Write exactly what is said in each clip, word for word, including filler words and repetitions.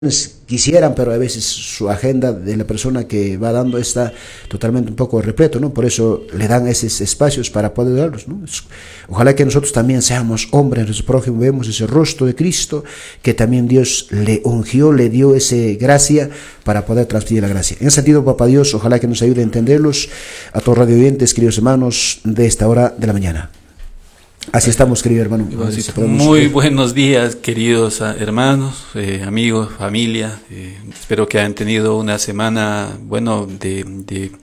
quisieran, pero a veces su agenda de la persona que va dando está totalmente un poco repleto, ¿no? Por eso le dan esos espacios para poder darlos, ¿no? Ojalá que nosotros también seamos hombres en nuestro prójimo, vemos ese rostro de Cristo, que también Dios le ungió, le dio esa gracia para poder transmitir la gracia. En ese sentido, Papá Dios, ojalá que nos ayude a entenderlos a todos radio oyentes, queridos hermanos, de esta hora de la mañana. Así estamos, querido hermano. Muy buenos días, queridos hermanos, eh, amigos, familia. Eh, espero que hayan tenido una semana, bueno, de, de,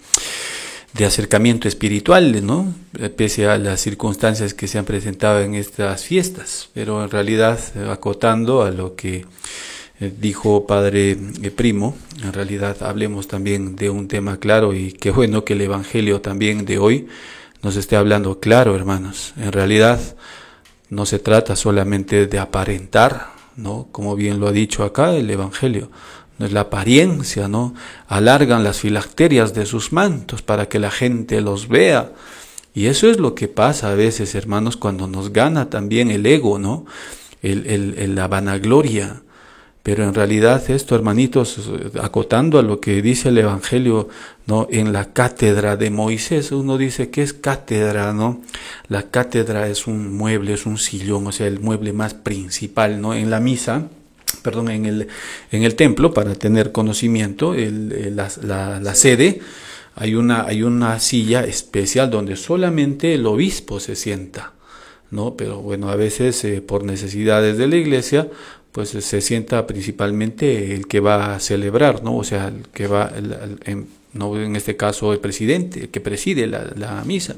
de acercamiento espiritual, ¿no? Pese a las circunstancias que se han presentado en estas fiestas. Pero en realidad, acotando a lo que eh, dijo Padre eh, Primo, en realidad hablemos también de un tema claro, y qué bueno que el Evangelio también de hoy nos esté hablando claro, hermanos. En realidad no se trata solamente de aparentar, ¿no? Como bien lo ha dicho acá el Evangelio, no es la apariencia, ¿no? Alargan las filacterias de sus mantos para que la gente los vea. Y eso es lo que pasa a veces, hermanos, cuando nos gana también el ego, ¿no? El, el, el, la vanagloria. Pero en realidad esto, hermanitos, acotando a lo que dice el Evangelio, ¿no? En la cátedra de Moisés, uno dice, ¿qué es cátedra, no? La cátedra es un mueble, es un sillón, o sea, el mueble más principal, ¿no? En la misa, perdón, en el, en el templo, para tener conocimiento, el, el, la, la, la sede, hay una, hay una silla especial donde solamente el obispo se sienta, ¿no? Pero bueno, a veces eh, por necesidades de la iglesia, pues se sienta principalmente el que va a celebrar, ¿no? O sea, el que va, el, el, en, no en este caso el presidente, el que preside la, la misa.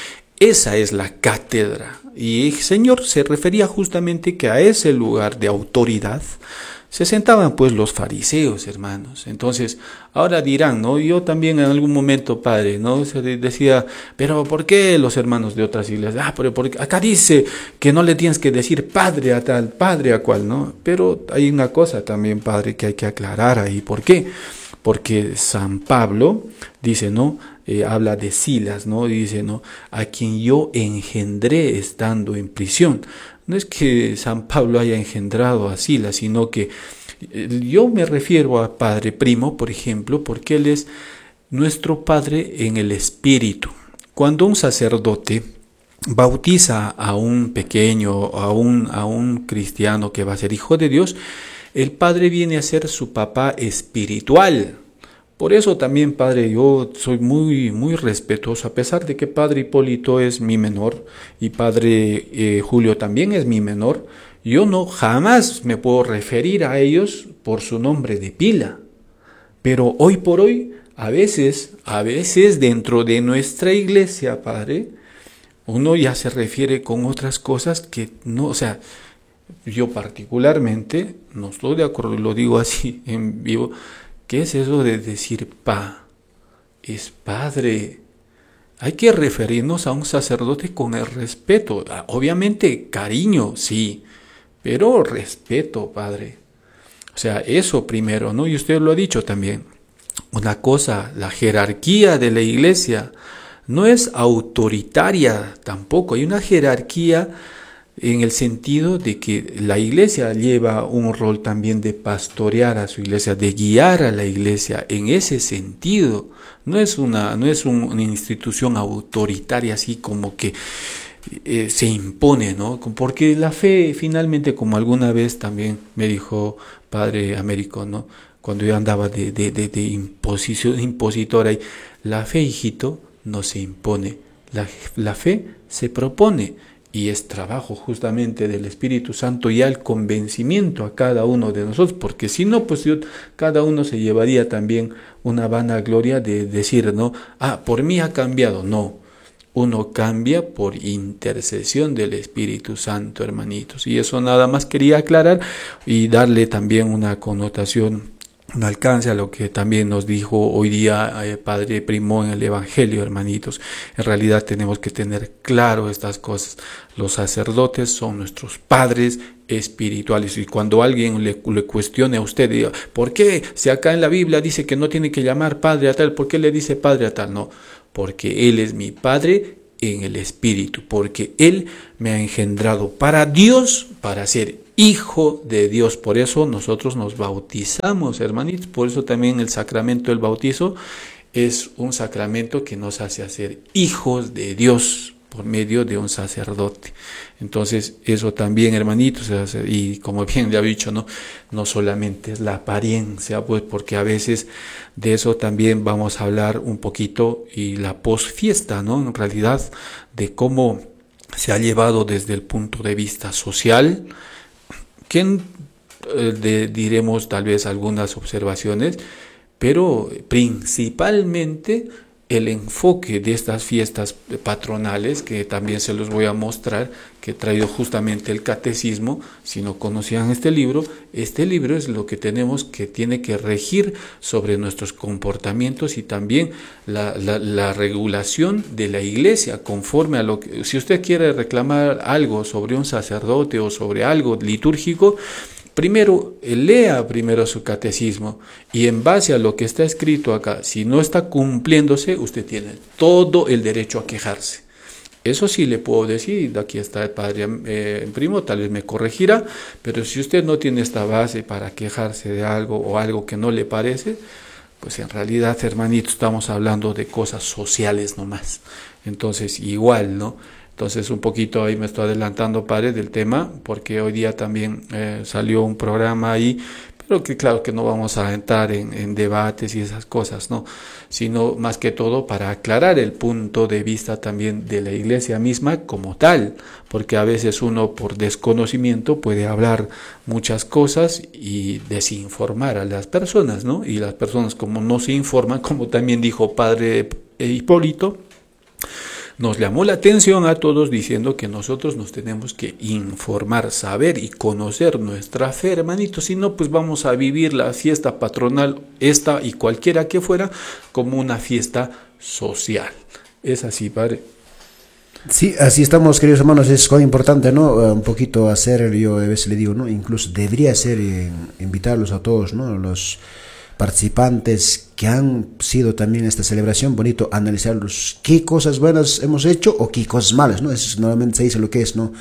Esa es la cátedra. Y el Señor se refería justamente que a ese lugar de autoridad se sentaban pues los fariseos, hermanos. Entonces, ahora dirán, ¿no? Yo también en algún momento, padre, ¿no? Se decía, pero ¿por qué los hermanos de otras iglesias? Ah, pero porque acá dice que no le tienes que decir padre a tal, padre a cual, ¿no? Pero hay una cosa también, padre, que hay que aclarar ahí. ¿Por qué? Porque San Pablo dice, ¿no? Eh, habla de Silas, ¿no? Dice, ¿no? A quien yo engendré estando en prisión. No es que San Pablo haya engendrado a Silas, sino que eh, yo me refiero a Padre Primo, por ejemplo, porque él es nuestro Padre en el Espíritu. Cuando un sacerdote bautiza a un pequeño, a un, a un cristiano que va a ser hijo de Dios, el Padre viene a ser su papá espiritual. Por eso también, padre, yo soy muy, muy respetuoso, a pesar de que padre Hipólito es mi menor y padre eh, Julio también es mi menor, yo no jamás me puedo referir a ellos por su nombre de pila. Pero hoy por hoy, a veces, a veces dentro de nuestra iglesia, padre, uno ya se refiere con otras cosas que no, o sea, yo particularmente no estoy de acuerdo, lo digo así en vivo. ¿Qué es eso de decir pa? Es padre. Hay que referirnos a un sacerdote con el respeto. Obviamente cariño, sí, pero respeto, padre. O sea, eso primero, ¿no? Y usted lo ha dicho también. Una cosa, la jerarquía de la iglesia no es autoritaria tampoco. Hay una jerarquía en el sentido de que la iglesia lleva un rol también de pastorear a su iglesia, de guiar a la iglesia en ese sentido. No es una, no es un, una institución autoritaria así como que eh, se impone, ¿no? Porque la fe finalmente, como alguna vez también me dijo Padre Américo, ¿no? Cuando yo andaba de, de, de, de imposición, impositora, y la fe, hijito, no se impone, la, la fe se propone. Y es trabajo justamente del Espíritu Santo y al convencimiento a cada uno de nosotros, porque si no, pues yo, cada uno se llevaría también una vanagloria de decir, ¿no? Ah, por mí ha cambiado. No, uno cambia por intercesión del Espíritu Santo, hermanitos. Y eso nada más quería aclarar y darle también una connotación, un alcance a lo que también nos dijo hoy día eh, Padre Primo en el Evangelio, hermanitos. En realidad tenemos que tener claro estas cosas. Los sacerdotes son nuestros padres espirituales. Y cuando alguien le, le cuestione a usted, diga, ¿por qué? Si acá en la Biblia dice que no tiene que llamar padre a tal, ¿por qué le dice padre a tal? No, porque Él es mi Padre en el Espíritu, porque Él me ha engendrado para Dios, para ser hijo de Dios. Por eso nosotros nos bautizamos, hermanitos. Por eso también el sacramento del bautizo es un sacramento que nos hace hacer hijos de Dios por medio de un sacerdote. Entonces eso también, hermanitos, y como bien le he dicho, no, no solamente es la apariencia, pues porque a veces de eso también vamos a hablar un poquito, y la posfiesta, ¿no? En realidad, de cómo se ha llevado desde el punto de vista social, que eh, de, diremos tal vez algunas observaciones, pero principalmente el enfoque de estas fiestas patronales, que también se los voy a mostrar, que he traído justamente el catecismo. Si no conocían este libro, este libro es lo que tenemos, que tiene que regir sobre nuestros comportamientos y también la, la, la regulación de la iglesia, conforme a lo que, si usted quiere reclamar algo sobre un sacerdote o sobre algo litúrgico, primero, lea primero su catecismo, y en base a lo que está escrito acá, si no está cumpliéndose, usted tiene todo el derecho a quejarse. Eso sí le puedo decir, aquí está el padre eh, primo, tal vez me corregirá, pero si usted no tiene esta base para quejarse de algo o algo que no le parece, pues en realidad, hermanitos, estamos hablando de cosas sociales nomás. Entonces, igual, ¿no? Entonces un poquito ahí me estoy adelantando, padre, del tema, porque hoy día también eh, salió un programa ahí, pero que claro que no vamos a entrar en, en debates y esas cosas, ¿no? Sino más que todo para aclarar el punto de vista también de la iglesia misma como tal, porque a veces uno por desconocimiento puede hablar muchas cosas y desinformar a las personas, ¿no? Y las personas, como no se informan, como también dijo padre Hipólito, nos llamó la atención a todos diciendo que nosotros nos tenemos que informar, saber y conocer nuestra fe, hermanitos. Si no, pues vamos a vivir la fiesta patronal, esta y cualquiera que fuera, como una fiesta social. Es así, padre. Sí, así estamos, queridos hermanos. Es muy importante, ¿no? Uh, un poquito hacer, yo a veces le digo, ¿no? Incluso debería ser eh, invitarlos a todos, ¿no? Los participantes que han sido también en esta celebración, bonito analizarlos, qué cosas buenas hemos hecho o qué cosas malas, ¿no? Eso normalmente se dice lo que es, ¿no?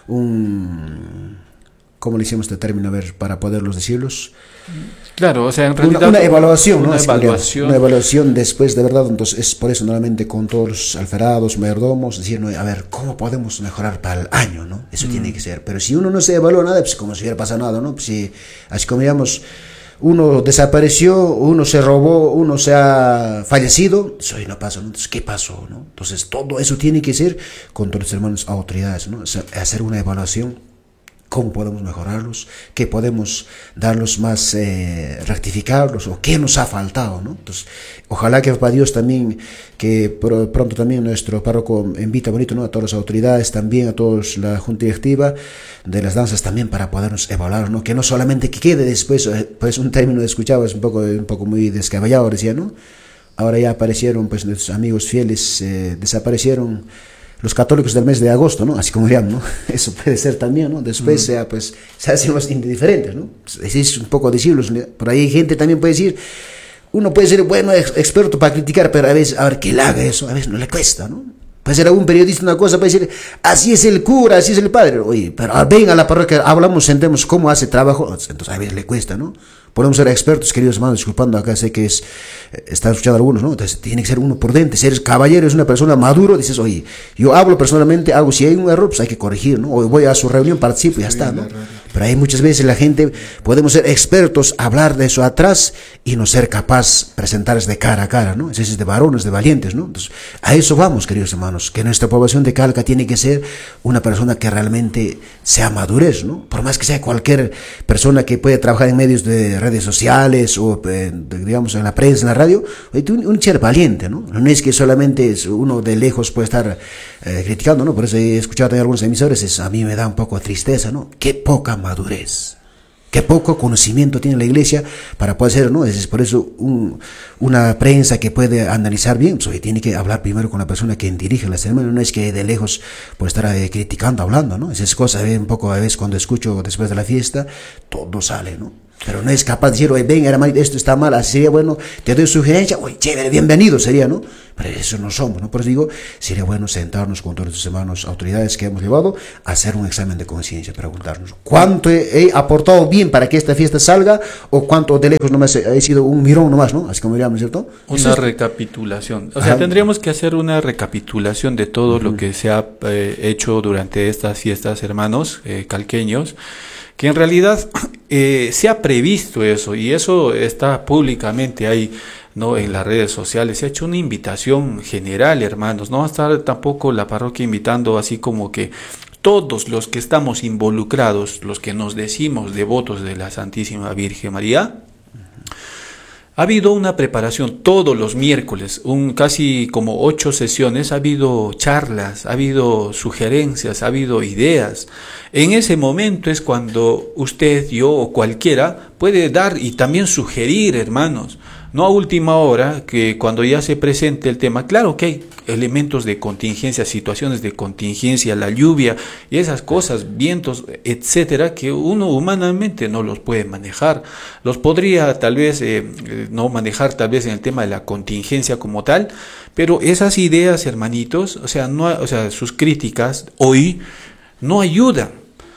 Un, ¿cómo le hicimos este término? A ver, para poderlos decirlos. Claro, o sea, en realidad... Una, una evaluación, una ¿no? Evaluación. Una evaluación después, de verdad. Entonces, es por eso normalmente con todos los alferados, mayordomos, decir, ¿no? A ver, ¿cómo podemos mejorar para el año, ¿no? Eso mm. tiene que ser. Pero si uno no se evalúa nada, pues como si hubiera pasado nada, ¿no? Pues si, así como digamos, uno desapareció, uno se robó, uno se ha fallecido, eso no pasó, ¿no? Entonces, ¿qué pasó, no? Entonces, todo eso tiene que ser con todos los hermanos autoridades, ¿no? O sea, hacer una evaluación, cómo podemos mejorarlos, qué podemos darlos más, eh, rectificarlos, o qué nos ha faltado, ¿no? Entonces, ojalá que para Dios también, que pr pronto también nuestro párroco invita bonito, ¿no? A todas las autoridades, también a todos la junta directiva de las danzas también, para podernos evaluar, ¿no? Que no solamente que quede después, pues un término escuchaba, es un poco, un poco muy descabellado, decía, ¿no? Ahora ya aparecieron, pues nuestros amigos fieles, eh, desaparecieron los católicos del mes de agosto, ¿no? Así como llaman, ¿no? Eso puede ser también, ¿no? Después, mm. sea, pues, se hacen los indiferentes, ¿no? Es un poco decirlo. Por ahí gente también puede decir, uno puede ser bueno, experto para criticar, pero a veces, a ver, que le haga eso, a veces no le cuesta, ¿no? Puede ser algún periodista una cosa, puede decir, así es el cura, así es el padre. Oye, pero ven a la parroquia, hablamos, sentemos cómo hace trabajo, entonces a veces le cuesta, ¿no? Podemos ser expertos, queridos hermanos, disculpando acá, sé que es, están escuchando algunos, ¿no? Entonces tiene que ser uno prudente, ser caballero, es una persona maduro, dices, oye, yo hablo personalmente, hago, si hay un error, pues hay que corregir, ¿no? O voy a su reunión, participo y ya está, ¿no? Pero hay muchas veces la gente, podemos ser expertos, hablar de eso atrás y no ser capaz presentarles de cara a cara, ¿no? Ese es de varones, de valientes, ¿no? Entonces, a eso vamos, queridos hermanos, que nuestra población de Calca tiene que ser una persona que realmente sea madurez, ¿no? Por más que sea cualquier persona que puede trabajar en medios de redes sociales o, eh, digamos, en la prensa, en la radio, un, un ser valiente, ¿no? No es que solamente es uno de lejos puede estar eh, criticando, ¿no? Por eso he escuchado también algunos emisores, es, a mí me da un poco de tristeza, ¿no? Qué poca madurez, qué poco conocimiento tiene la iglesia para poder ser, ¿no? Es por eso un, una prensa que puede analizar bien, pues, tiene que hablar primero con la persona que dirige la ceremonia, no es que de lejos puede estar eh, criticando, hablando, ¿no? Esas cosas, eh, un poco a veces cuando escucho después de la fiesta, todo sale, ¿no? Pero no es capaz de decir, oye, ven hermanito, esto está mal, así sería bueno, te doy sugerencia, oye, chévere, bienvenido sería, ¿no? Pero eso no somos, ¿no? Por eso digo, sería bueno sentarnos con todos los hermanos, autoridades que hemos llevado, a hacer un examen de conciencia, preguntarnos, ¿cuánto he, he aportado bien para que esta fiesta salga? ¿O cuánto de lejos nomás he, he sido un mirón nomás, ¿no? Así como diríamos, ¿cierto? Una recapitulación. O sea, Ajá. tendríamos que hacer una recapitulación de todo uh-huh. lo que se ha eh, hecho durante estas fiestas, hermanos eh, calqueños, que en realidad eh, se ha previsto eso, y eso está públicamente ahí, ¿no? En las redes sociales. Se ha hecho una invitación general, hermanos. No va a estar tampoco la parroquia invitando así como que todos los que estamos involucrados, los que nos decimos devotos de la Santísima Virgen María. Ha habido una preparación todos los miércoles, un casi como ocho sesiones, ha habido charlas, ha habido sugerencias, ha habido ideas. En ese momento es cuando usted, yo o cualquiera puede dar y también sugerir, hermanos. No a última hora, que cuando ya se presente el tema, claro que hay elementos de contingencia, situaciones de contingencia, la lluvia y esas cosas, vientos, etcétera, que uno humanamente no los puede manejar. Los podría tal vez eh, no manejar tal vez en el tema de la contingencia como tal, pero esas ideas, hermanitos, o sea, no, o sea, sus críticas hoy no ayudan,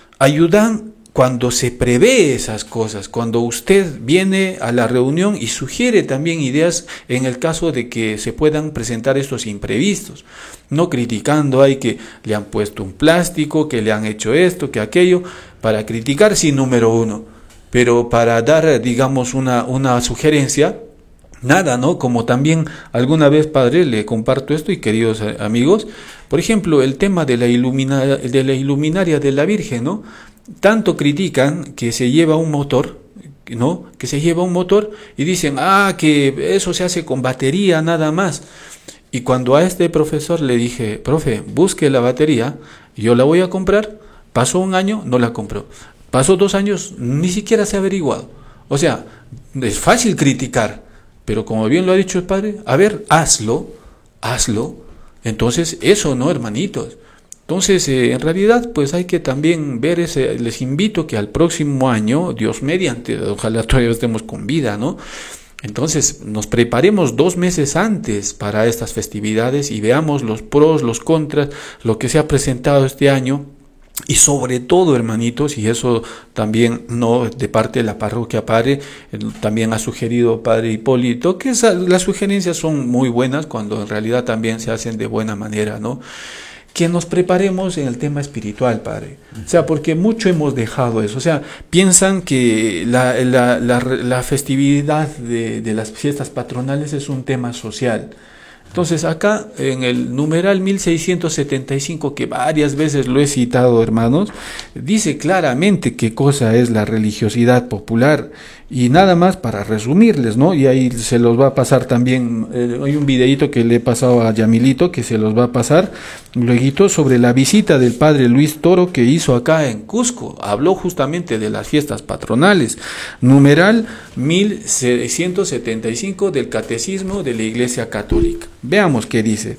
ayudan cuando se prevé esas cosas, cuando usted viene a la reunión y sugiere también ideas en el caso de que se puedan presentar estos imprevistos, no criticando, hay que le han puesto un plástico, que le han hecho esto, que aquello, para criticar, sí, número uno, pero para dar, digamos, una, una sugerencia, nada, ¿no? Como también alguna vez, padre, le comparto esto, y queridos amigos, por ejemplo, el tema de la, ilumina, de la iluminaria de la Virgen, ¿no? Tanto critican que se lleva un motor, ¿no? Que se lleva un motor y dicen, ah, que eso se hace con batería nada más. Y cuando a este profesor le dije, profe, busque la batería, yo la voy a comprar, pasó un año, no la compró. Pasó dos años, ni siquiera se ha averiguado. O sea, es fácil criticar, pero como bien lo ha dicho el padre, a ver, hazlo, hazlo. Entonces, eso no, hermanitos. Entonces, eh, en realidad, pues hay que también ver ese, les invito que al próximo año, Dios mediante, ojalá todavía estemos con vida, ¿no? Entonces, nos preparemos dos meses antes para estas festividades y veamos los pros, los contras, lo que se ha presentado este año. Y sobre todo, hermanitos, y eso también no de parte de la parroquia padre, también ha sugerido padre Hipólito, que esa, las sugerencias son muy buenas cuando en realidad también se hacen de buena manera, ¿no? Que nos preparemos en el tema espiritual, padre. O sea, porque mucho hemos dejado eso. O sea, piensan que la, la, la, la festividad de, de las fiestas patronales es un tema social. Entonces, acá en el numeral mil seiscientos setenta y cinco, que varias veces lo he citado, hermanos, dice claramente qué cosa es la religiosidad popular. Y nada más para resumirles, ¿no? Y ahí se los va a pasar también, eh, hay un videíto que le he pasado a Yamilito, que se los va a pasar, luego sobre la visita del padre Luis Toro que hizo acá en Cusco. Habló justamente de las fiestas patronales. Numeral mil seiscientos setenta y cinco del Catecismo de la Iglesia Católica. Veamos qué dice.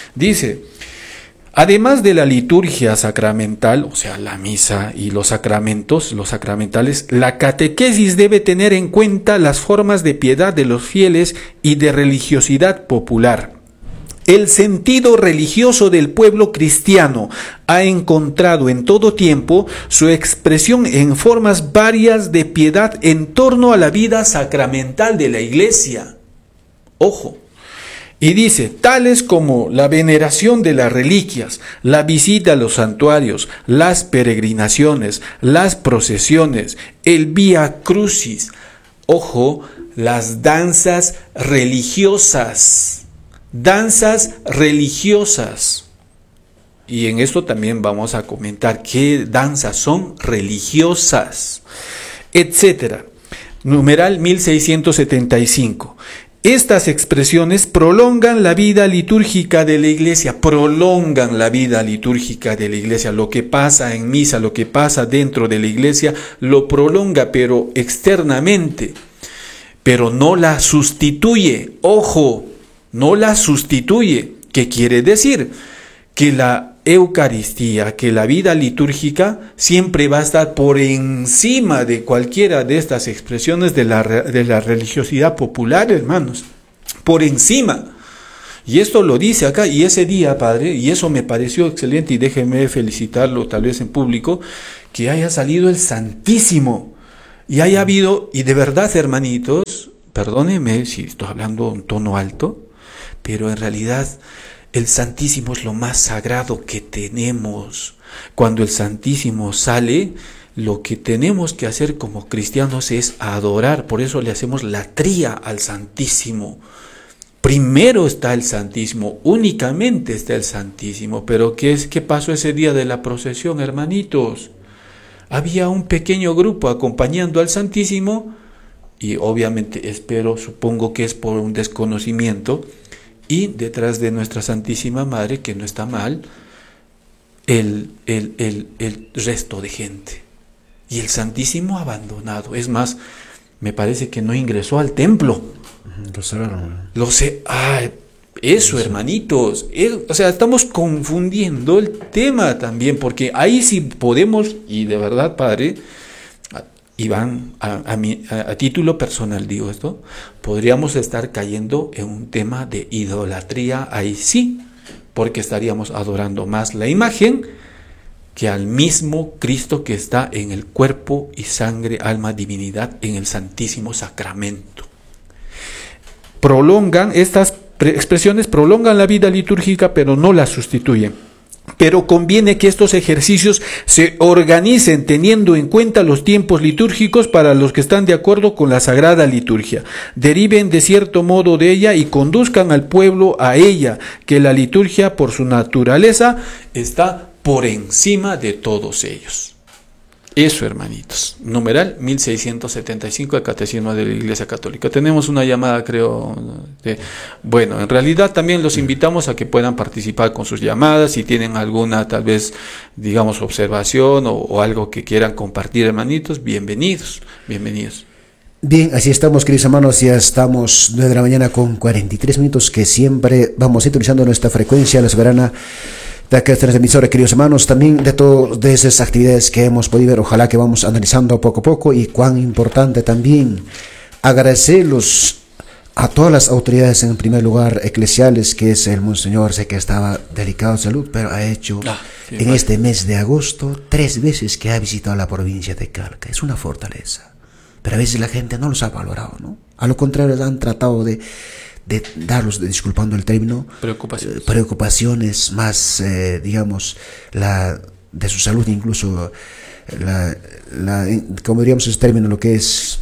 Dice: además de la liturgia sacramental, o sea, la misa y los sacramentos, los sacramentales, la catequesis debe tener en cuenta las formas de piedad de los fieles y de religiosidad popular. El sentido religioso del pueblo cristiano ha encontrado en todo tiempo su expresión en formas varias de piedad en torno a la vida sacramental de la Iglesia. Ojo. Y dice, tales como la veneración de las reliquias, la visita a los santuarios, las peregrinaciones, las procesiones, el Vía Crucis. Ojo, las danzas religiosas, danzas religiosas. Y en esto también vamos a comentar qué danzas son religiosas, etcétera. Numeral mil seiscientos setenta y cinco. Estas expresiones prolongan la vida litúrgica de la Iglesia, prolongan la vida litúrgica de la Iglesia. Lo que pasa en misa, lo que pasa dentro de la Iglesia, lo prolonga, pero externamente, pero no la sustituye. Ojo, no la sustituye. ¿Qué quiere decir? Que la Eucaristía, que la vida litúrgica siempre va a estar por encima de cualquiera de estas expresiones de la, de la religiosidad popular, hermanos, por encima. Y esto lo dice acá, y ese día, Padre, y eso me pareció excelente, y déjeme felicitarlo tal vez en público, que haya salido el Santísimo, y haya habido, y de verdad, hermanitos, perdónenme si estoy hablando en tono alto, pero en realidad el Santísimo es lo más sagrado que tenemos. Cuando el Santísimo sale, lo que tenemos que hacer como cristianos es adorar, por eso le hacemos latría al Santísimo. Primero está el Santísimo, únicamente está el Santísimo. Pero ¿qué es, qué pasó ese día de la procesión, hermanitos? Había un pequeño grupo acompañando al Santísimo, y obviamente espero, supongo que es por un desconocimiento, y detrás de nuestra Santísima Madre, que no está mal, el, el, el, el resto de gente. Y el Santísimo abandonado. Es más, me parece que no ingresó al templo. Lo cerraron. Lo sé. Ah, eso, hermanitos. Es, o sea, estamos confundiendo el tema también, porque ahí sí podemos, y de verdad, Padre, Iván, a, a, mi, a, a título personal digo esto, podríamos estar cayendo en un tema de idolatría ahí sí, porque estaríamos adorando más la imagen que al mismo Cristo que está en el cuerpo y sangre, alma, divinidad, en el Santísimo Sacramento. Prolongan, estas expresiones prolongan la vida litúrgica, pero no la sustituyen. Pero conviene que estos ejercicios se organicen teniendo en cuenta los tiempos litúrgicos para los que están de acuerdo con la Sagrada Liturgia. Deriven de cierto modo de ella y conduzcan al pueblo a ella, que la liturgia por su naturaleza está por encima de todos ellos. Eso, hermanitos. Numeral mil seiscientos setenta y cinco del Catecismo de la Iglesia Católica. Tenemos una llamada, creo. De, bueno, en realidad también los invitamos a que puedan participar con sus llamadas. Si tienen alguna, tal vez, digamos, observación o, o algo que quieran compartir, hermanitos, bienvenidos, bienvenidos. Bien, así estamos, queridos hermanos, ya estamos nueve de la mañana con cuarenta y tres minutos, que siempre vamos sintonizando nuestra frecuencia, la soberana de aquel transmisor, queridos hermanos, también de todas de esas actividades que hemos podido ver. Ojalá que vamos analizando poco a poco, y cuán importante también agradecerlos a todas las autoridades, en primer lugar eclesiales, que es el Monseñor. Sé que estaba delicado de salud, pero ha hecho ah, sí, en vale. este mes de agosto tres veces que ha visitado la provincia de Calca. Es una fortaleza, pero a veces la gente no los ha valorado, ¿no? A lo contrario, han tratado de de darlos, de, disculpando el término, preocupaciones, eh, preocupaciones más, eh, digamos, la de su salud, incluso la, la como diríamos ese término, lo que es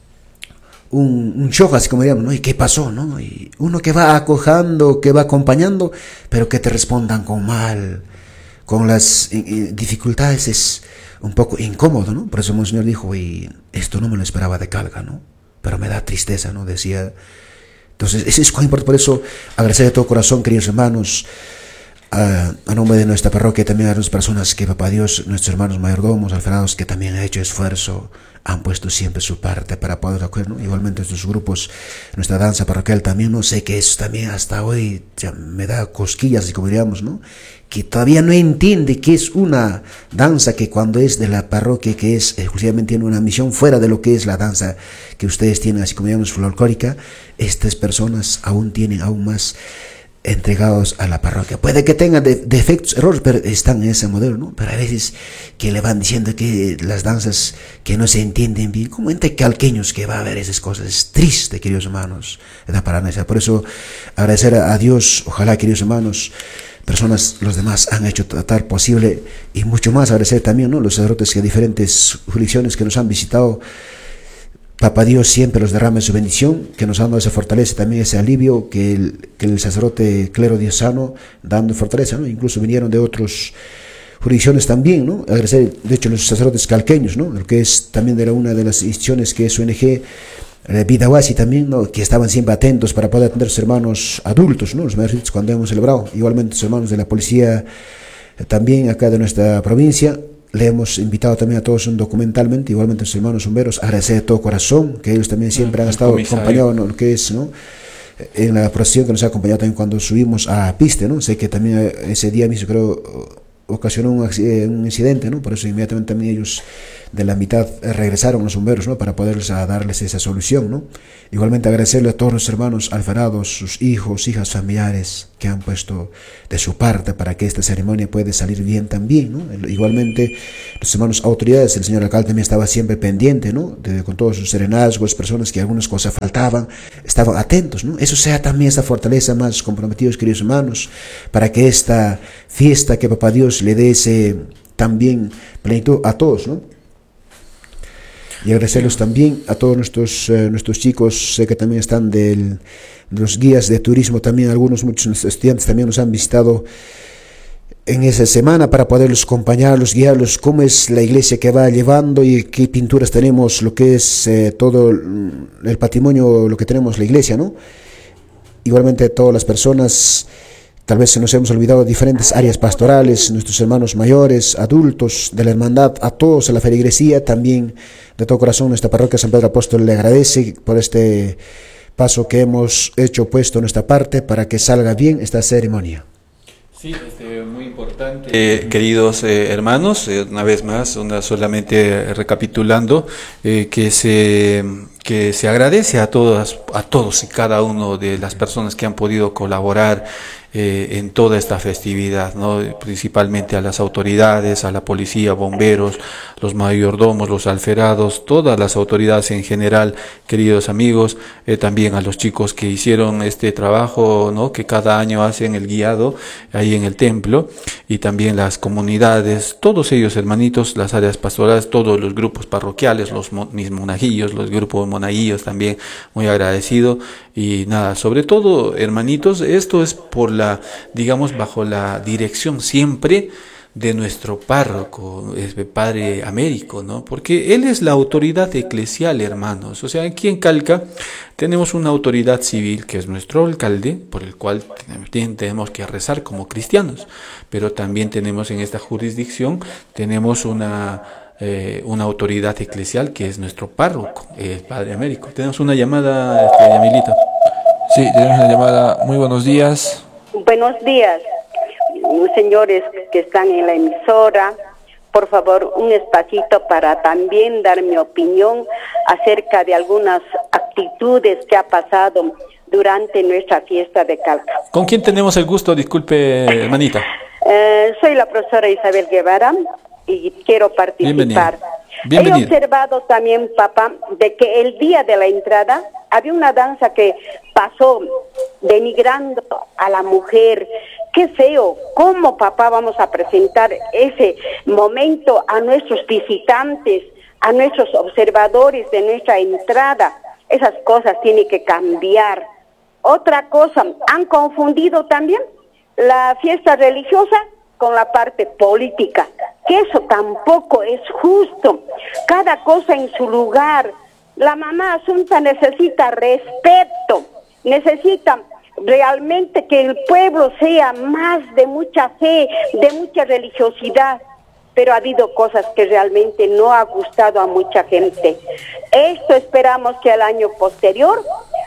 un, un shock, así como diríamos, ¿no? ¿Y qué pasó, no? Y uno que va acojando, que va acompañando, pero que te respondan con mal, con las eh, dificultades, es un poco incómodo, ¿no? Por eso el Monseñor dijo, y esto no me lo esperaba de Calca, ¿no? Pero me da tristeza, ¿no? Decía. Entonces, eso es muy importante. Por eso, agradecer de todo corazón, queridos hermanos, a, a nombre de nuestra parroquia, también a las personas que, papá Dios, nuestros hermanos mayordomos, alfarados, que también han hecho esfuerzo, han puesto siempre su parte para poder acoger, ¿no? Igualmente estos grupos, nuestra danza parroquial también, no sé, que eso también hasta hoy ya me da cosquillas, así como diríamos, ¿no? Que todavía no entiende que es una danza que cuando es de la parroquia, que es exclusivamente tiene una misión fuera de lo que es la danza que ustedes tienen, así como digamos folclórica. Estas personas aún tienen aún más entregados a la parroquia. Puede que tengan de, defectos, errores, pero están en ese modelo, ¿no? Pero a veces que le van diciendo que las danzas que no se entienden bien, como entre calqueños que va a ver esas cosas, es triste, queridos hermanos, da para analizar. Por eso agradecer a Dios, ojalá, queridos hermanos, personas, los demás han hecho tratar posible, y mucho más agradecer también, ¿no? Los sacerdotes que diferentes jurisdicciones que nos han visitado. Papá Dios siempre los derrame su bendición, que nos ha dado esa fortaleza, también ese alivio, que el, que el sacerdote clero diocesano dando fortaleza, ¿no? Incluso vinieron de otras jurisdicciones también, ¿no? Agradecer, de hecho, los sacerdotes calqueños, ¿no? Lo que es también de la, una de las instituciones que es O N G, eh, Vidahuasi también, ¿no? Que estaban siempre atentos para poder atender a sus hermanos adultos, ¿no? Los mayores cuando hemos celebrado, igualmente los hermanos de la policía, eh, también acá de nuestra provincia. Le hemos invitado también a todos documentalmente, igualmente a los hermanos bomberos, agradecer de todo corazón, que ellos también siempre han estado acompañados en lo que es, ¿no? en la procesión que nos ha acompañado también cuando subimos a Piste, ¿no? Sé que también ese día mismo creo ocasionó un, un incidente, ¿no? Por eso inmediatamente también ellos de la mitad regresaron los bomberos, ¿no? Para poderles a darles esa solución, ¿no? Igualmente agradecerle a todos los hermanos alfarados, sus hijos, hijas, familiares que han puesto de su parte para que esta ceremonia pueda salir bien también, ¿no? Igualmente los hermanos autoridades, el señor alcalde también estaba siempre pendiente, ¿no? De, con todos sus serenazgos, personas que algunas cosas faltaban, estaban atentos, ¿no? Eso sea también esta fortaleza más comprometidos, queridos hermanos, para que esta fiesta que Papá Dios le dé ese también plenitud a todos, ¿no? Y agradecerlos también a todos nuestros, eh, nuestros chicos, sé que también están del, de los guías de turismo, también algunos, muchos estudiantes también nos han visitado en esa semana para poderlos acompañarlos, guiarlos, cómo es la iglesia que va llevando y qué pinturas tenemos, lo que es eh, todo el patrimonio, lo que tenemos la iglesia, ¿no? Igualmente a todas las personas. Tal vez se nos hemos olvidado de diferentes áreas pastorales, nuestros hermanos mayores, adultos de la hermandad, a todos, a la feligresía, también de todo corazón nuestra parroquia San Pedro Apóstol le agradece por este paso que hemos hecho, puesto nuestra parte para que salga bien esta ceremonia. Sí, este, muy importante. Eh, queridos eh, hermanos, eh, una vez más, una solamente recapitulando, eh, que se que se agradece a todas, a todos y cada uno de las personas que han podido colaborar eh, en toda esta festividad, ¿no? Principalmente a las autoridades, a la policía, bomberos, los mayordomos, los alferados, todas las autoridades en general, queridos amigos, eh, también a los chicos que hicieron este trabajo, ¿no? Que cada año hacen el guiado ahí en el templo, y también las comunidades, todos ellos hermanitos, las áreas pastorales, todos los grupos parroquiales, los mis monajillos, los grupos monaguillos también, muy agradecido. Y nada, sobre todo hermanitos, esto es por la, digamos, bajo la dirección siempre de nuestro párroco, es el Padre Américo, ¿no? Porque él es la autoridad eclesial, hermanos. O sea, aquí en Calca tenemos una autoridad civil que es nuestro alcalde, por el cual tenemos que rezar como cristianos, pero también tenemos en esta jurisdicción, tenemos una eh, una autoridad eclesial que es nuestro párroco, el Padre Américo. Tenemos una llamada, este, Yamilita. Sí, tenemos una llamada. Muy buenos días. Buenos días, señores que están en la emisora. Por favor, un espacito para también dar mi opinión acerca de algunas actitudes que ha pasado durante nuestra fiesta de Calca. ¿Con quién tenemos el gusto? Disculpe, hermanita. Eh, soy la profesora Isabel Guevara y quiero participar. Bienvenido. He observado también, papá, de que el día de la entrada había una danza que pasó denigrando a la mujer. Qué feo. ¿Cómo, papá, vamos a presentar ese momento a nuestros visitantes, a nuestros observadores de nuestra entrada? Esas cosas tienen que cambiar. Otra cosa, han confundido también la fiesta religiosa con la parte política, que eso tampoco es justo. Cada cosa en su lugar. La mamá Asunta necesita respeto, necesita realmente que el pueblo sea más de mucha fe, de mucha religiosidad, pero ha habido cosas que realmente no ha gustado a mucha gente. Esto esperamos que el año posterior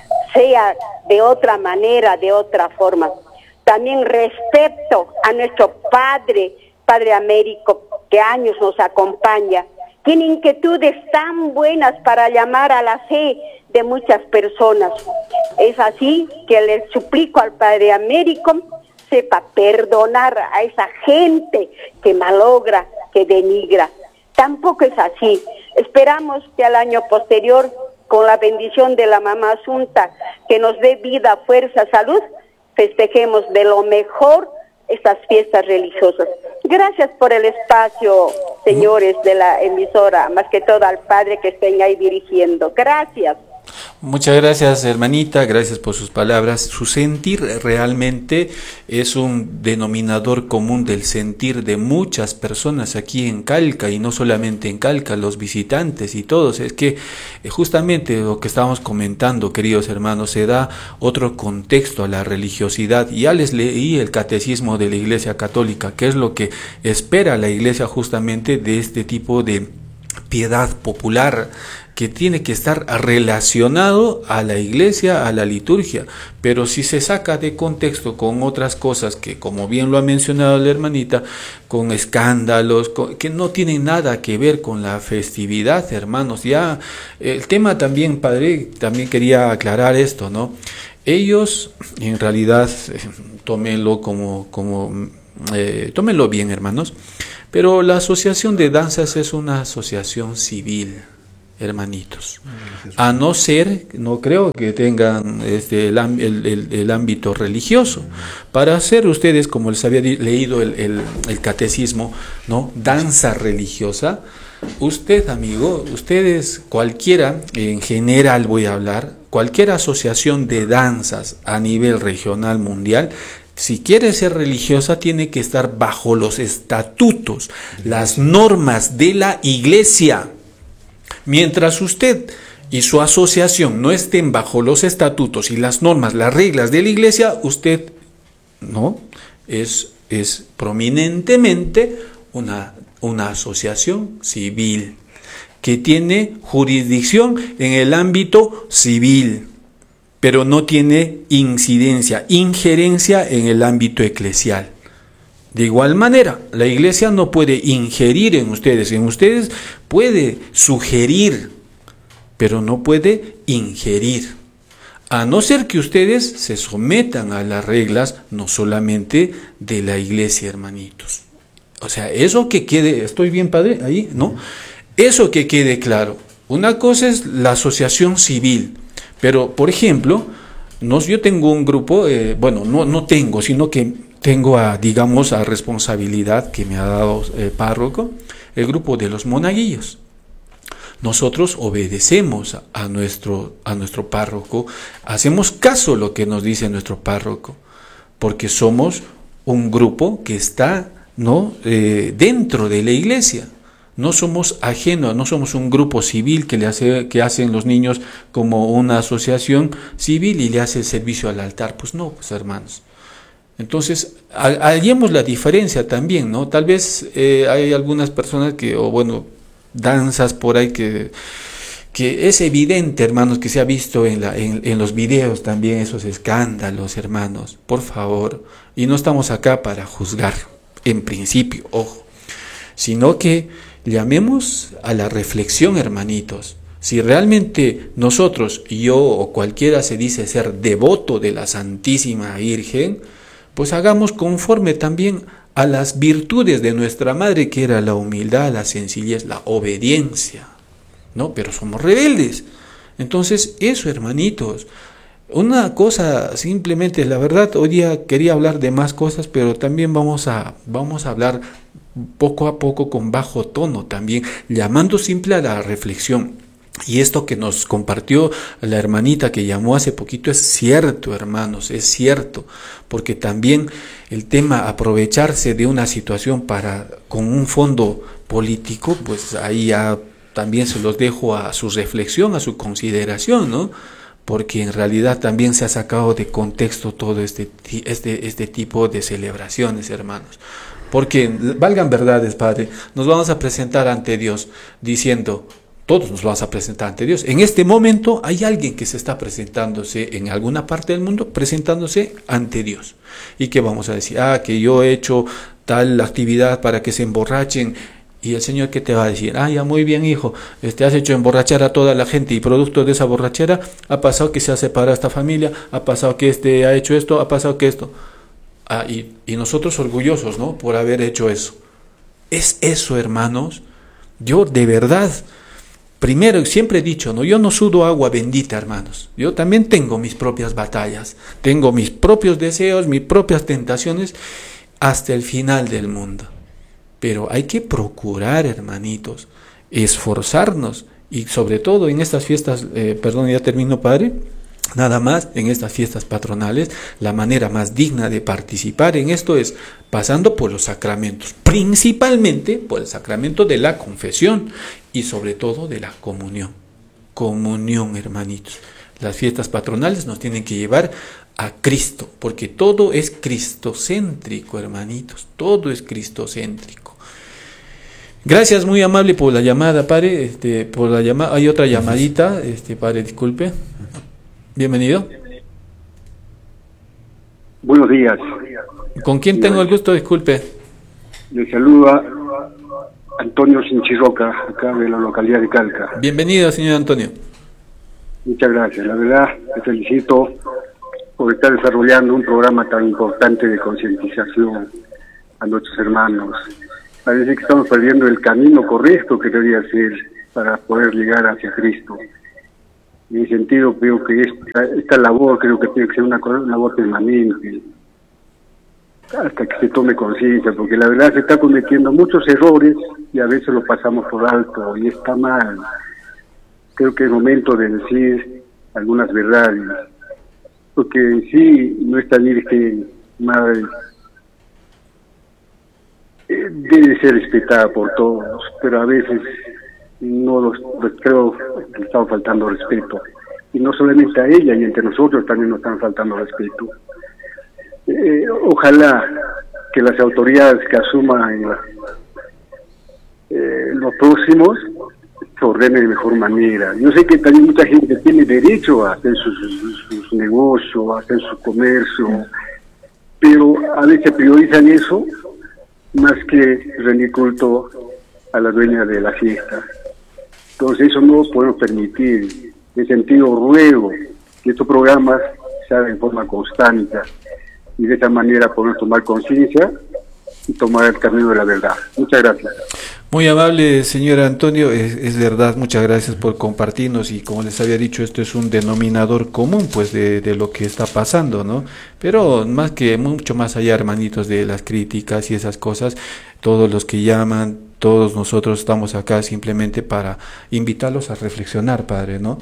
sea de otra manera, de otra forma. También respeto a nuestro Padre, Padre Américo, que años nos acompaña. Tiene inquietudes tan buenas para llamar a la fe de muchas personas. Es así que le suplico al Padre Américo sepa perdonar a esa gente que malogra, que denigra. Tampoco es así. Esperamos que al año posterior, con la bendición de la mamá Asunta, que nos dé vida, fuerza, salud, festejemos de lo mejor estas fiestas religiosas. Gracias por el espacio, señores de la emisora, más que todo al Padre que estén ahí dirigiendo. Gracias. Muchas gracias, hermanita, gracias por sus palabras. Su sentir realmente es un denominador común del sentir de muchas personas aquí en Calca, y no solamente en Calca, los visitantes y todos. Es que justamente lo que estábamos comentando, queridos hermanos, se da otro contexto a la religiosidad. Ya les leí el catecismo de la Iglesia Católica, que es lo que espera la Iglesia justamente de este tipo de piedad popular, que tiene que estar relacionado a la iglesia, a la liturgia, pero si se saca de contexto con otras cosas que, como bien lo ha mencionado la hermanita, con escándalos, con, que no tienen nada que ver con la festividad, hermanos, ya el tema también, padre, también quería aclarar esto, ¿no? Ellos, en realidad, eh, tómenlo como, como eh, tómenlo bien, hermanos, pero la asociación de danzas es una asociación civil, hermanitos, a no ser, no creo que tengan este, el, el, el, el ámbito religioso. Para hacer ustedes, como les había leído el, el, el catecismo, ¿no? Danza religiosa, usted, amigo, ustedes, cualquiera, en general voy a hablar, cualquier asociación de danzas a nivel regional, mundial, si quiere ser religiosa, tiene que estar bajo los estatutos, las normas de la iglesia. Mientras usted y su asociación no estén bajo los estatutos y las normas, las reglas de la iglesia, usted no es, es prominentemente una, una asociación civil que tiene jurisdicción en el ámbito civil, pero no tiene incidencia, injerencia en el ámbito eclesial. De igual manera, la iglesia no puede ingerir en ustedes, en ustedes puede sugerir, pero no puede ingerir, a no ser que ustedes se sometan a las reglas, no solamente de la iglesia, hermanitos. O sea, eso que quede, ¿estoy bien, padre? Ahí, ¿no? Eso que quede claro. Una cosa es la asociación civil, pero, por ejemplo, no, yo tengo un grupo, eh, bueno, no, no tengo, sino que tengo, a, digamos, a responsabilidad que me ha dado el eh, párroco, el grupo de los monaguillos. Nosotros obedecemos a nuestro, a nuestro párroco, hacemos caso a lo que nos dice nuestro párroco, porque somos un grupo que está, ¿no? eh, dentro de la iglesia. No somos ajenos, no somos un grupo civil que le hace, que hacen los niños como una asociación civil y le hace el servicio al altar. Pues no, pues hermanos. Entonces, hallemos la diferencia también, ¿no? Tal vez eh, hay algunas personas que, o bueno, danzas por ahí que, que es evidente, hermanos, que se ha visto en, la, en, en los videos también esos escándalos, hermanos, por favor. Y no estamos acá para juzgar, en principio, ojo, sino que llamemos a la reflexión, hermanitos. Si realmente nosotros, yo o cualquiera se dice ser devoto de la Santísima Virgen, pues hagamos conforme también a las virtudes de nuestra madre, que era la humildad, la sencillez, la obediencia, ¿no? Pero somos rebeldes. Entonces, eso, hermanitos, una cosa simplemente, la verdad, hoy día quería hablar de más cosas, pero también vamos a, vamos a hablar poco a poco con bajo tono también, llamando simple a la reflexión. Y esto que nos compartió la hermanita que llamó hace poquito es cierto, hermanos, es cierto, porque también el tema aprovecharse de una situación para con un fondo político, pues ahí ya también se los dejo a su reflexión, a su consideración, ¿no? Porque en realidad también se ha sacado de contexto todo este, este, este tipo de celebraciones, hermanos. Porque, valgan verdades, Padre, nos vamos a presentar ante Dios diciendo, todos nos vamos a presentar ante Dios. En este momento hay alguien que se está presentándose en alguna parte del mundo, presentándose ante Dios. ¿Y qué vamos a decir? Ah, que yo he hecho tal actividad para que se emborrachen. Y el Señor, ¿qué te va a decir? Ah, ya, muy bien, hijo, este, has hecho emborrachar a toda la gente y producto de esa borrachera ha pasado que se ha separado esta familia, ha pasado que este ha hecho esto, ha pasado que esto. Ah, y, y nosotros orgullosos, ¿no? Por haber hecho eso. Es eso, hermanos. Yo de verdad, primero, siempre he dicho, ¿no? Yo no sudo agua bendita, hermanos. Yo también tengo mis propias batallas, tengo mis propios deseos, mis propias tentaciones, hasta el final del mundo. Pero hay que procurar, hermanitos, esforzarnos, y sobre todo en estas fiestas, eh, perdón, ya termino, Padre, nada más, en estas fiestas patronales, la manera más digna de participar en esto es pasando por los sacramentos, principalmente por el sacramento de la confesión y sobre todo de la comunión. Comunión, hermanitos. Las fiestas patronales nos tienen que llevar a Cristo, porque todo es cristocéntrico, hermanitos, todo es cristocéntrico. Gracias, muy amable por la llamada, padre. Este, por la llamada, hay otra llamadita, este, padre, disculpe. Bienvenido. Buenos días. ¿Con quién tengo el gusto? Disculpe. Le saluda Antonio Sinchirroca, acá de la localidad de Calca. Bienvenido, señor Antonio. Muchas gracias. La verdad, te felicito por estar desarrollando un programa tan importante de concientización a nuestros hermanos. Parece que estamos perdiendo el camino correcto que debería ser para poder llegar hacia Cristo. En ese sentido, creo que esta, esta labor creo que tiene que ser una labor permanente, hasta que se tome conciencia, porque la verdad se está cometiendo muchos errores y a veces los pasamos por alto y está mal. Creo que es momento de decir algunas verdades, porque en sí nuestra Virgen Madre eh, debe ser respetada por todos, pero a veces no los, los creo que le estamos faltando respeto, y no solamente a ella, y entre nosotros también nos están faltando respeto. Eh, ojalá que las autoridades que asuman eh, los próximos se ordenen de mejor manera. Yo sé que también mucha gente tiene derecho a hacer sus, sus, sus negocios, a hacer su comercio, pero a veces priorizan eso más que rendir culto a la dueña de la fiesta. Entonces eso no lo podemos permitir. En ese sentido ruego que estos programas se hagan en forma constante y de esta manera podemos tomar conciencia y tomar el camino de la verdad. Muchas gracias. Muy amable, señor Antonio, es, es verdad, muchas gracias por compartirnos, y como les había dicho, esto es un denominador común pues de, de lo que está pasando, ¿no? Pero más que, mucho más allá, hermanitos, de las críticas y esas cosas, todos los que llaman, todos nosotros estamos acá simplemente para invitarlos a reflexionar, padre, ¿no?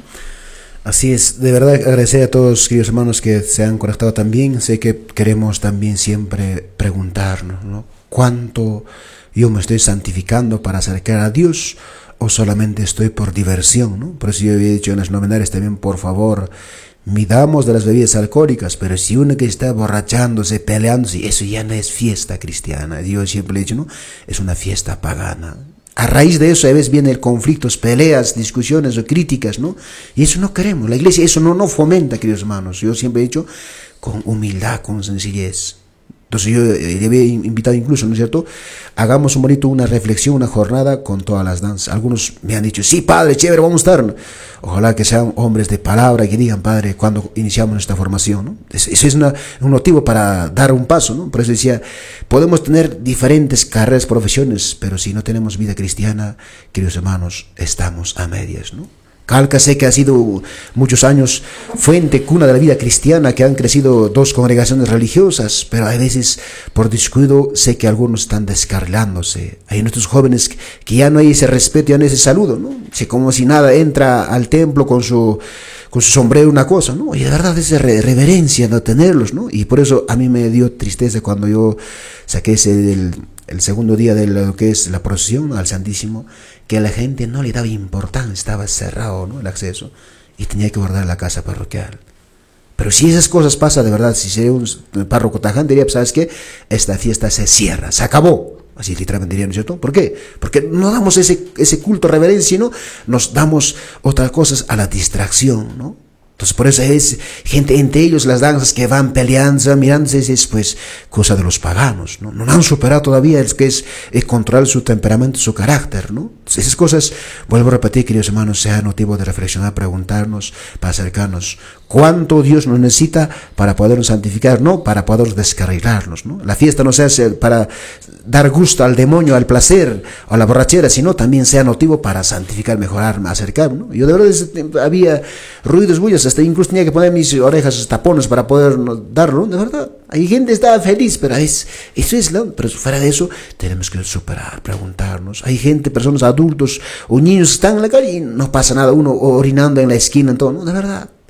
Así es, de verdad agradecer a todos, queridos hermanos, que se han conectado también. Sé que queremos también siempre preguntarnos, ¿no? ¿Cuánto yo me estoy santificando para acercar a Dios, o solamente estoy por diversión, ¿no? Por eso yo había dicho en las novenarias también, por favor, midamos de las bebidas alcohólicas, pero si uno que está borrachándose, peleándose, eso ya no es fiesta cristiana. Yo siempre he dicho, ¿no? Es una fiesta pagana. A raíz de eso a veces vienen conflictos, peleas, discusiones o críticas, ¿no? Y eso no queremos. La iglesia eso no, no fomenta, queridos hermanos. Yo siempre he dicho, con humildad, con sencillez. Entonces yo le había invitado incluso, ¿no es cierto? Hagamos un bonito, una reflexión, una jornada con todas las danzas. Algunos me han dicho, sí, padre, chévere, vamos a estar. Ojalá que sean hombres de palabra y que digan, padre, cuando iniciamos esta formación, ¿no? Eso es una, un motivo para dar un paso, ¿no? Por eso decía, podemos tener diferentes carreras, profesiones, pero si no tenemos vida cristiana, queridos hermanos, estamos a medias, ¿no? Calca sé que ha sido muchos años fuente, cuna de la vida cristiana, que han crecido dos congregaciones religiosas, pero a veces por descuido sé que algunos están descarrilándose. Hay nuestros jóvenes que ya no hay ese respeto, ya no hay ese saludo, ¿no? Si como si nada entra al templo con su, con su sombrero, una cosa, ¿no? Y de verdad es re reverencia no tenerlos, ¿no? Y por eso a mí me dio tristeza cuando yo saqué ese del, el segundo día de lo que es la procesión al Santísimo, que a la gente no le daba importancia, estaba cerrado, ¿no? El acceso, y tenía que guardar la casa parroquial. Pero si esas cosas pasan de verdad, si sería un párroco tajante, diría, ¿sabes qué? Esta fiesta se cierra, se acabó. Así literalmente diría, ¿no es cierto? ¿Por qué? Porque no damos ese, ese culto a reverencia, ¿no? Nos damos otras cosas a la distracción, ¿no? Entonces por eso es gente entre ellos, las danzas que van peleando, mirándose, es pues cosa de los paganos, ¿no? No han superado todavía el que es, es controlar su temperamento, su carácter, ¿no? Entonces, esas cosas, vuelvo a repetir, queridos hermanos, sea motivo de reflexionar, preguntarnos, para acercarnos. ¿Cuánto Dios nos necesita para podernos santificar? No para poder descarrilarnos, ¿no? La fiesta no se hace para dar gusto al demonio, al placer, o a la borrachera, sino también sea motivo para santificar, mejorar, acercar, ¿no? Yo de verdad había ruidos, bullas, hasta incluso tenía que poner mis orejas tapones para poder darlo, ¿no? De verdad. Hay gente que estaba feliz, pero es, eso es, ¿no? Pero fuera de eso, tenemos que superar, preguntarnos. Hay gente, personas adultos o niños que están en la calle y no pasa nada, uno orinando en la esquina, en todo, ¿no? De verdad.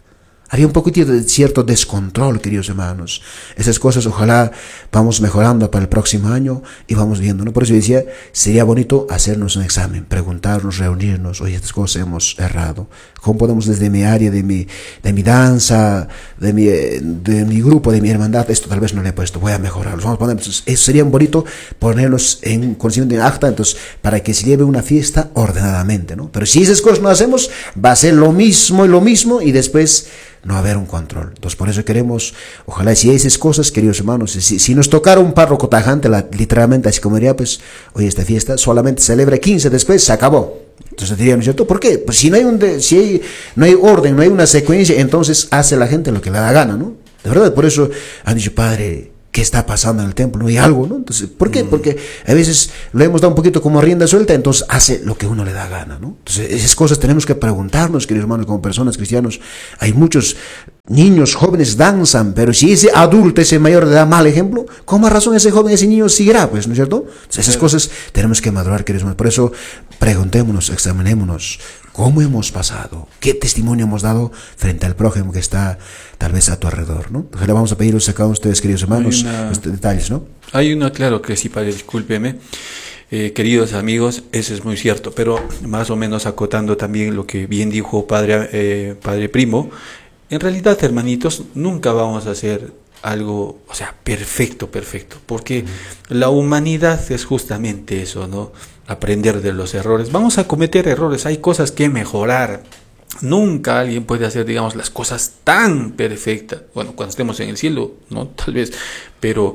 Había un poquitito de cierto descontrol, queridos hermanos. Esas cosas ojalá vamos mejorando para el próximo año y vamos viendo, ¿no? Por eso yo decía, sería bonito hacernos un examen, preguntarnos, reunirnos, oye, estas cosas hemos errado. ¿Cómo podemos desde mi área, de mi, de mi danza, de mi, de mi grupo, de mi hermandad, esto tal vez no le he puesto, voy a mejorarlo, vamos a poner, entonces, eso sería bonito ponernos en conocimiento de acta, entonces, para que se lleve una fiesta ordenadamente, ¿no? Pero si esas cosas no hacemos, va a ser lo mismo y lo mismo y después no va a haber un control. Entonces por eso queremos, ojalá si hay esas cosas, queridos hermanos, si, si nos tocara un párroco tajante, la, literalmente así como diría, pues, oye, esta fiesta solamente celebra quince, después se acabó. Entonces dirían, ¿no es cierto? ¿Por qué? Pues si no hay un de, si hay, no hay orden, no hay una secuencia, entonces hace la gente lo que le da gana, ¿no? De verdad, por eso han dicho, padre, ¿qué está pasando en el templo? No hay algo, ¿no? Entonces, ¿por qué? Porque a veces lo hemos dado un poquito como rienda suelta, entonces hace lo que uno le da gana, ¿no? Entonces, esas cosas tenemos que preguntarnos, queridos hermanos, como personas cristianos. Hay muchos niños, jóvenes danzan, pero si ese adulto, ese mayor le da mal ejemplo, ¿con más razón ese joven, ese niño seguirá? Pues, ¿no es cierto? Entonces, esas cosas tenemos que madurar, queridos hermanos. Por eso, preguntémonos, examinémonos, ¿cómo hemos pasado? ¿Qué testimonio hemos dado frente al prójimo que está tal vez a tu alrededor, ¿no? Entonces le vamos a pedir a cada uno de ustedes, queridos hermanos, una, estos detalles, ¿no? Hay una, claro que sí, padre, discúlpeme, eh, queridos amigos, eso es muy cierto, pero más o menos acotando también lo que bien dijo padre, eh, padre Primo, en realidad, hermanitos, nunca vamos a hacer algo, o sea, perfecto, perfecto, porque uh-huh. la humanidad es justamente eso, ¿no? Aprender de los errores. Vamos a cometer errores, hay cosas que mejorar. Nunca alguien puede hacer, digamos, las cosas tan perfectas. Bueno, cuando estemos en el cielo, ¿no? Tal vez. Pero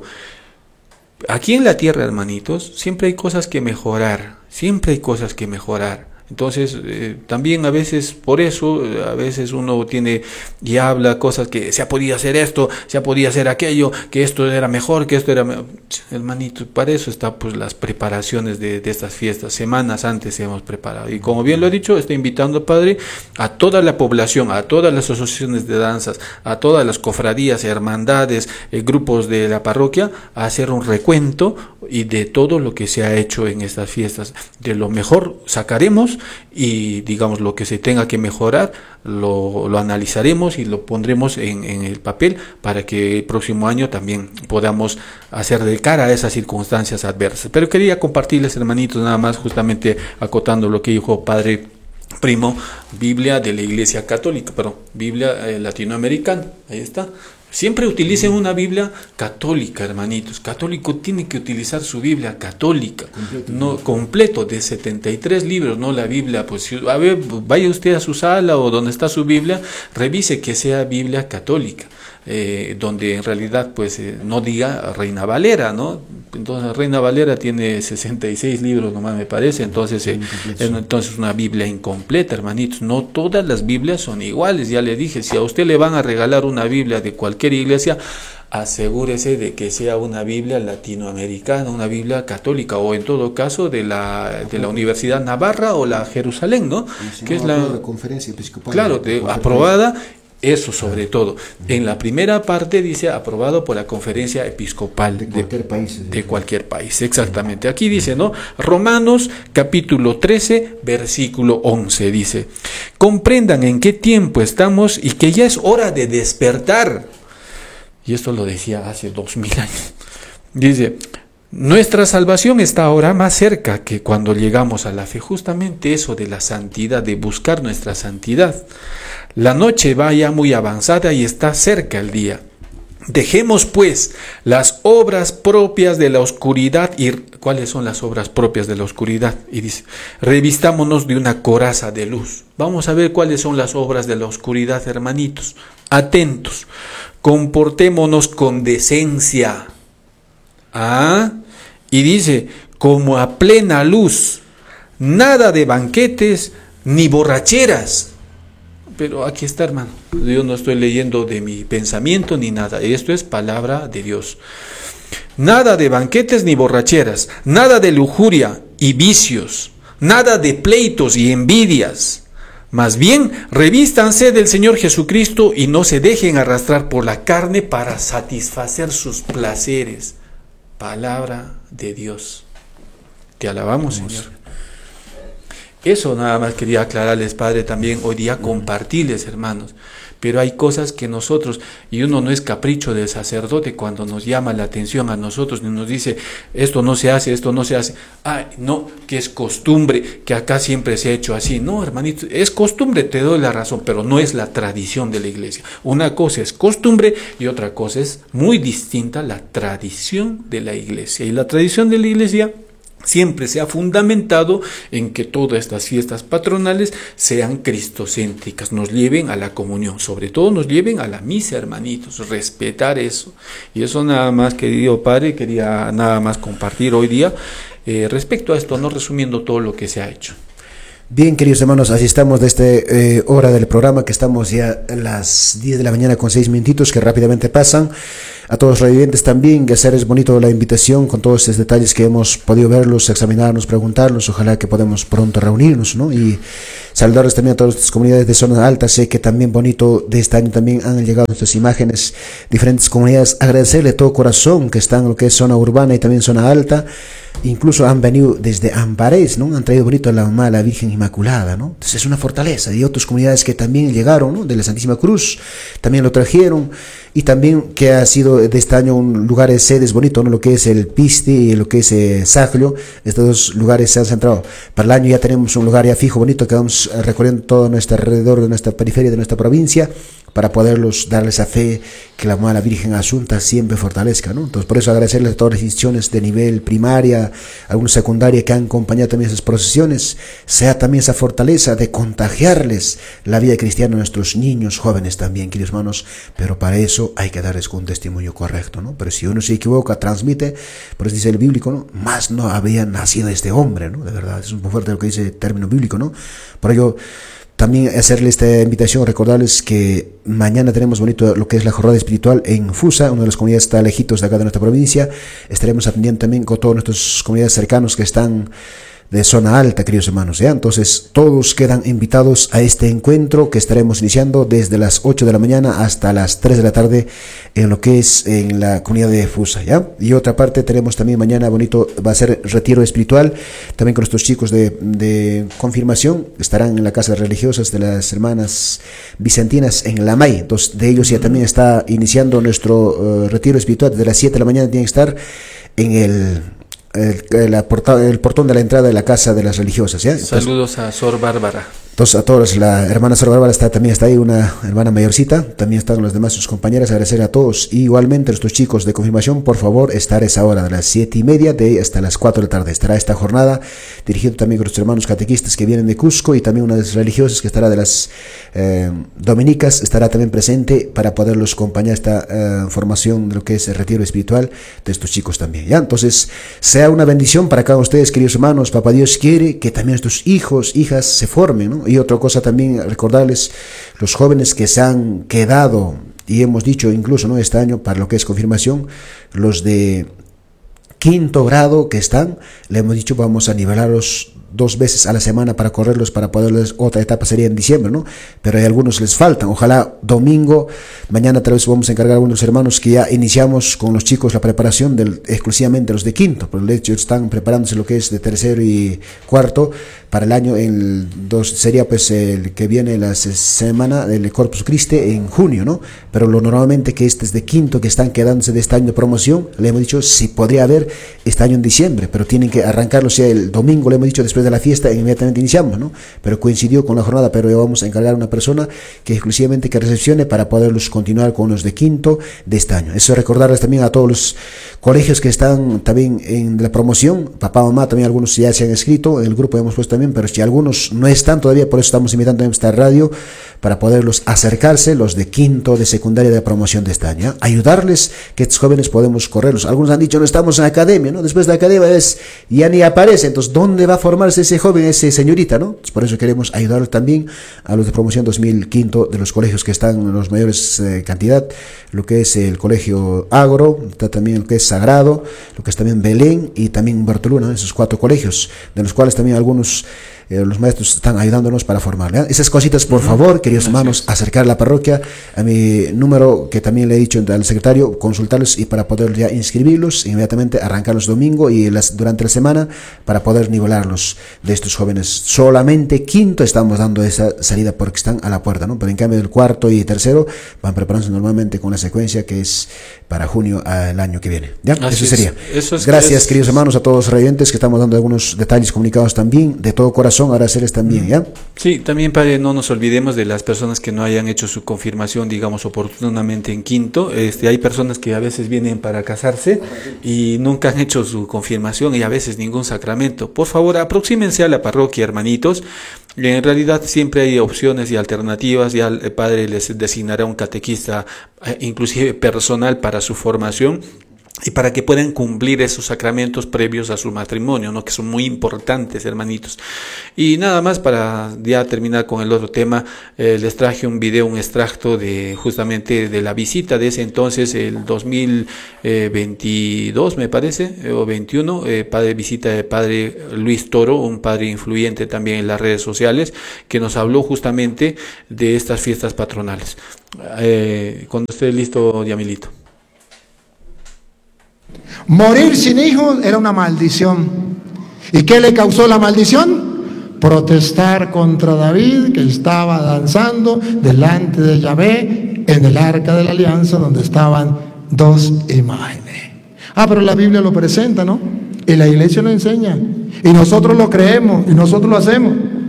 aquí en la tierra, hermanitos, siempre hay cosas que mejorar. Siempre hay cosas que mejorar. Entonces, eh, también a veces, por eso, a veces uno tiene y habla cosas que se ha podido hacer esto, se ha podido hacer aquello, que esto era mejor, que esto era mejor. Hermanito, para eso están pues las preparaciones de, de estas fiestas. Semanas antes hemos preparado. Y como bien lo he dicho, estoy invitando, padre, a toda la población, a todas las asociaciones de danzas, a todas las cofradías, hermandades, eh, grupos de la parroquia, a hacer un recuento y de todo lo que se ha hecho en estas fiestas. De lo mejor sacaremos y digamos lo que se tenga que mejorar lo, lo analizaremos y lo pondremos en, en el papel para que el próximo año también podamos hacer de cara a esas circunstancias adversas. Pero quería compartirles, hermanitos, nada más justamente acotando lo que dijo padre Primo, Biblia de la Iglesia Católica, perdón, Biblia eh, latinoamericana, ahí está. Siempre utilicen una Biblia católica, hermanitos. Católico tiene que utilizar su Biblia católica, completo, no completo, de setenta y tres libros, no la Biblia. Pues a ver, vaya usted a su sala o donde está su Biblia, revise que sea Biblia católica, eh, donde en realidad pues eh, no diga Reina Valera, ¿no? Entonces Reina Valera tiene sesenta y seis libros nomás, me parece. Entonces, eh, entonces una Biblia incompleta, hermanitos. No todas las Biblias son iguales. Ya le dije, si a usted le van a regalar una Biblia de cualquier iglesia, asegúrese de que sea una Biblia latinoamericana, una Biblia católica, o en todo caso de la de la Universidad Navarra o la Jerusalén, ¿no? Que es la, la conferencia episcopal. Claro, de, aprobada. Eso sobre todo. En la primera parte dice aprobado por la conferencia episcopal de cualquier de, país. De cualquier país, exactamente. Aquí dice, ¿no? Romanos capítulo trece, versículo once, dice, comprendan en qué tiempo estamos y que ya es hora de despertar. Y esto lo decía hace dos mil años. Dice, nuestra salvación está ahora más cerca que cuando llegamos a la fe. Justamente eso de la santidad, de buscar nuestra santidad. La noche va ya muy avanzada y está cerca el día. Dejemos pues las obras propias de la oscuridad. ¿Y cuáles son las obras propias de la oscuridad? Y dice, revistámonos de una coraza de luz. Vamos a ver cuáles son las obras de la oscuridad, hermanitos. Atentos. Comportémonos con decencia. Ah, y dice, como a plena luz, nada de banquetes ni borracheras. Pero aquí está, hermano, yo no estoy leyendo de mi pensamiento ni nada, esto es palabra de Dios. Nada de banquetes ni borracheras, nada de lujuria y vicios, nada de pleitos y envidias. Más bien, revístanse del Señor Jesucristo y no se dejen arrastrar por la carne para satisfacer sus placeres. Palabra de Dios. Te alabamos, Señor. Eso nada más quería aclararles, Padre, también hoy día compartirles, hermanos. Pero hay cosas que nosotros, y uno no es capricho del sacerdote cuando nos llama la atención a nosotros y nos dice, esto no se hace, esto no se hace. Ah, no, que es costumbre, que acá siempre se ha hecho así. No, hermanito, es costumbre, te doy la razón, pero no es la tradición de la iglesia. Una cosa es costumbre y otra cosa es muy distinta, la tradición de la iglesia. Y la tradición de la iglesia siempre se ha fundamentado en que todas estas fiestas patronales sean cristocéntricas, nos lleven a la comunión, sobre todo nos lleven a la misa, hermanitos, respetar eso. Y eso nada más, querido Padre, quería nada más compartir hoy día eh, respecto a esto, no resumiendo todo lo que se ha hecho. Bien, queridos hermanos, así estamos de esta eh, hora del programa, que estamos ya a las diez de la mañana con seis minutitos que rápidamente pasan. A todos los radiovidentes también, que hacer es bonito la invitación con todos estos detalles que hemos podido verlos, examinarnos, preguntarlos. Ojalá que podamos pronto reunirnos, ¿no? Y saludarles también a todas las comunidades de zona alta. Sé que también bonito de este año también han llegado nuestras imágenes, diferentes comunidades. Agradecerle de todo corazón que están en lo que es zona urbana y también zona alta. Incluso han venido desde Amparés, ¿no? Han traído bonito a la mamá, la Virgen Inmaculada, ¿no? Entonces es una fortaleza. Y otras comunidades que también llegaron, ¿no? De la Santísima Cruz, también lo trajeron. Y también que ha sido de este año un lugar de sedes bonito, ¿no? Lo que es el Piste y lo que es eh, Saglio. Estos dos lugares se han centrado. Para el año ya tenemos un lugar ya fijo, bonito, que vamos recorriendo todo nuestro alrededor de nuestra periferia, de nuestra provincia, para poderlos darles a fe que la mamá, la Virgen Asunta, siempre fortalezca, ¿no? Entonces, por eso agradecerles a todas las instituciones de nivel primaria, alguna secundaria que han acompañado también esas procesiones, sea también esa fortaleza de contagiarles la vida cristiana a nuestros niños, jóvenes también, queridos hermanos, pero para eso hay que darles un testimonio correcto, ¿no? Pero si uno se equivoca, transmite, por eso dice el bíblico, ¿no? Más no había nacido este hombre, ¿no? De verdad, es un poco fuerte lo que dice el término bíblico, ¿no? Por ello, también hacerle esta invitación, recordarles que mañana tenemos bonito lo que es la jornada espiritual en Fusa, una de las comunidades está lejitos de acá de nuestra provincia. Estaremos atendiendo también con todas nuestras comunidades cercanas que están de zona alta, queridos hermanos, ¿ya? Entonces todos quedan invitados a este encuentro que estaremos iniciando desde las ocho de la mañana hasta las tres de la tarde en lo que es en la comunidad de Fusa, ¿ya? Y otra parte tenemos también mañana bonito, va a ser retiro espiritual, también con nuestros chicos de, de confirmación, estarán en la casa religiosas de las hermanas vicentinas en La May. Entonces de ellos ya también está iniciando nuestro uh, retiro espiritual, desde las siete de la mañana tienen que estar en el El, el, porta, el portón de la entrada de la casa de las religiosas, ¿ya? Entonces, saludos a Sor Bárbara. Entonces a todos, la hermana Sor Bárbara está, también está ahí, una hermana mayorcita, también están los demás sus compañeras, agradecer a todos. Y igualmente a nuestros chicos de confirmación, por favor, estar a esa hora, de las siete y media de hasta las cuatro de la tarde. Estará esta jornada dirigido también con nuestros hermanos catequistas que vienen de Cusco y también una de las religiosas que estará de las eh, dominicas, estará también presente para poderlos acompañar esta eh, formación de lo que es el retiro espiritual de estos chicos también, ¿ya? Entonces, sea una bendición para cada uno de ustedes, queridos hermanos. Papá Dios quiere que también nuestros hijos, hijas se formen, ¿no? Y otra cosa también, recordarles, los jóvenes que se han quedado, y hemos dicho incluso, ¿no?, este año, para lo que es confirmación, los de quinto grado que están, le hemos dicho, vamos a nivelarlos dos veces a la semana para correrlos, para poderles, otra etapa sería en diciembre, ¿no? Pero hay algunos les faltan, ojalá domingo, mañana tal vez vamos a encargar a algunos hermanos que ya iniciamos con los chicos la preparación del, exclusivamente los de quinto, por el hecho están preparándose lo que es de tercero y cuarto para el año, el dos sería pues el que viene la semana del Corpus Christi en junio, ¿no? Pero lo normalmente que este es de quinto, que están quedándose de este año de promoción, le hemos dicho si podría haber este año en diciembre, pero tienen que arrancarlo, sea el domingo, le hemos dicho, después de la fiesta inmediatamente iniciamos, ¿no? Pero coincidió con la jornada, pero ya vamos a encargar a una persona que exclusivamente que recepcione para poderlos continuar con los de quinto de este año. Eso recordarles también a todos los colegios que están también en la promoción, papá, mamá, también algunos ya se han escrito, en el grupo hemos puesto también, pero si algunos no están todavía, por eso estamos invitando a esta radio para poderlos acercarse, los de quinto de secundaria de promoción de este año, ¿eh? Ayudarles que estos jóvenes podemos correrlos. Algunos han dicho, no estamos en academia, ¿no? Después de la academia es, ya ni aparece, entonces ¿dónde va a formarse ese joven, ese señorita, ¿no? Entonces, por eso queremos ayudarlos también a los de promoción dos mil quinto de los colegios que están en los mayores eh, cantidad, lo que es el colegio Agro, está también lo que es Sagrado, lo que es también Belén y también Bartoluna, esos cuatro colegios, de los cuales también algunos eh, los maestros están ayudándonos para formar. ¿eh? Esas cositas, por favor, queridos hermanos, acercar a la parroquia, a mi número que también le he dicho al secretario, consultarlos y para poder ya inscribirlos, inmediatamente arrancarlos domingo y las, durante la semana para poder nivelarlos de estos jóvenes. Solamente quinto estamos dando esa salida porque están a la puerta, ¿no? Pero en cambio el cuarto y tercero van preparándose normalmente con la secuencia que es para junio el año que viene. ¿Ya? Así Eso sería. Es. Eso es, Gracias, es, queridos hermanos, a todos los radiantes que estamos dando algunos detalles comunicados también, de todo corazón, agradecerles también, ¿ya? Sí, también, padre, no nos olvidemos de las personas que no hayan hecho su confirmación, digamos, oportunamente en quinto. Este, hay personas que a veces vienen para casarse y nunca han hecho su confirmación y a veces ningún sacramento. Por favor, aproxímense a la parroquia, hermanitos. En realidad siempre hay opciones y alternativas, ya el padre les designará un catequista, inclusive personal, para su formación y para que puedan cumplir esos sacramentos previos a su matrimonio, ¿no? Que son muy importantes, hermanitos. Y nada más para ya terminar con el otro tema, eh, les traje un video, un extracto de justamente de la visita de ese entonces, el dos mil veintidós me parece, eh, o veintiuno, eh, padre, visita de padre Luis Toro, un padre influyente también en las redes sociales, que nos habló justamente de estas fiestas patronales. Eh, cuando esté listo, Yamilito. Morir sin hijos era una maldición. ¿Y qué le causó la maldición? Protestar contra David, que estaba danzando delante de Yahvé en el arca de la alianza, donde estaban dos imágenes. Ah, pero la Biblia lo presenta, ¿no? Y la iglesia lo enseña. Y nosotros lo creemos, y nosotros lo hacemos.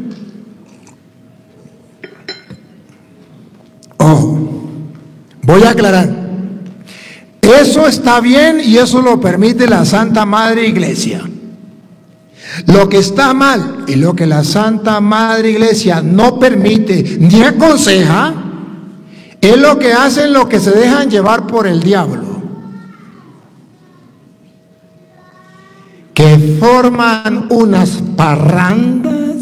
Ojo, voy a aclarar. Eso está bien y eso lo permite la Santa Madre Iglesia. Lo que está mal y lo que la Santa Madre Iglesia no permite ni aconseja es lo que hacen los que se dejan llevar por el diablo, que forman unas parrandas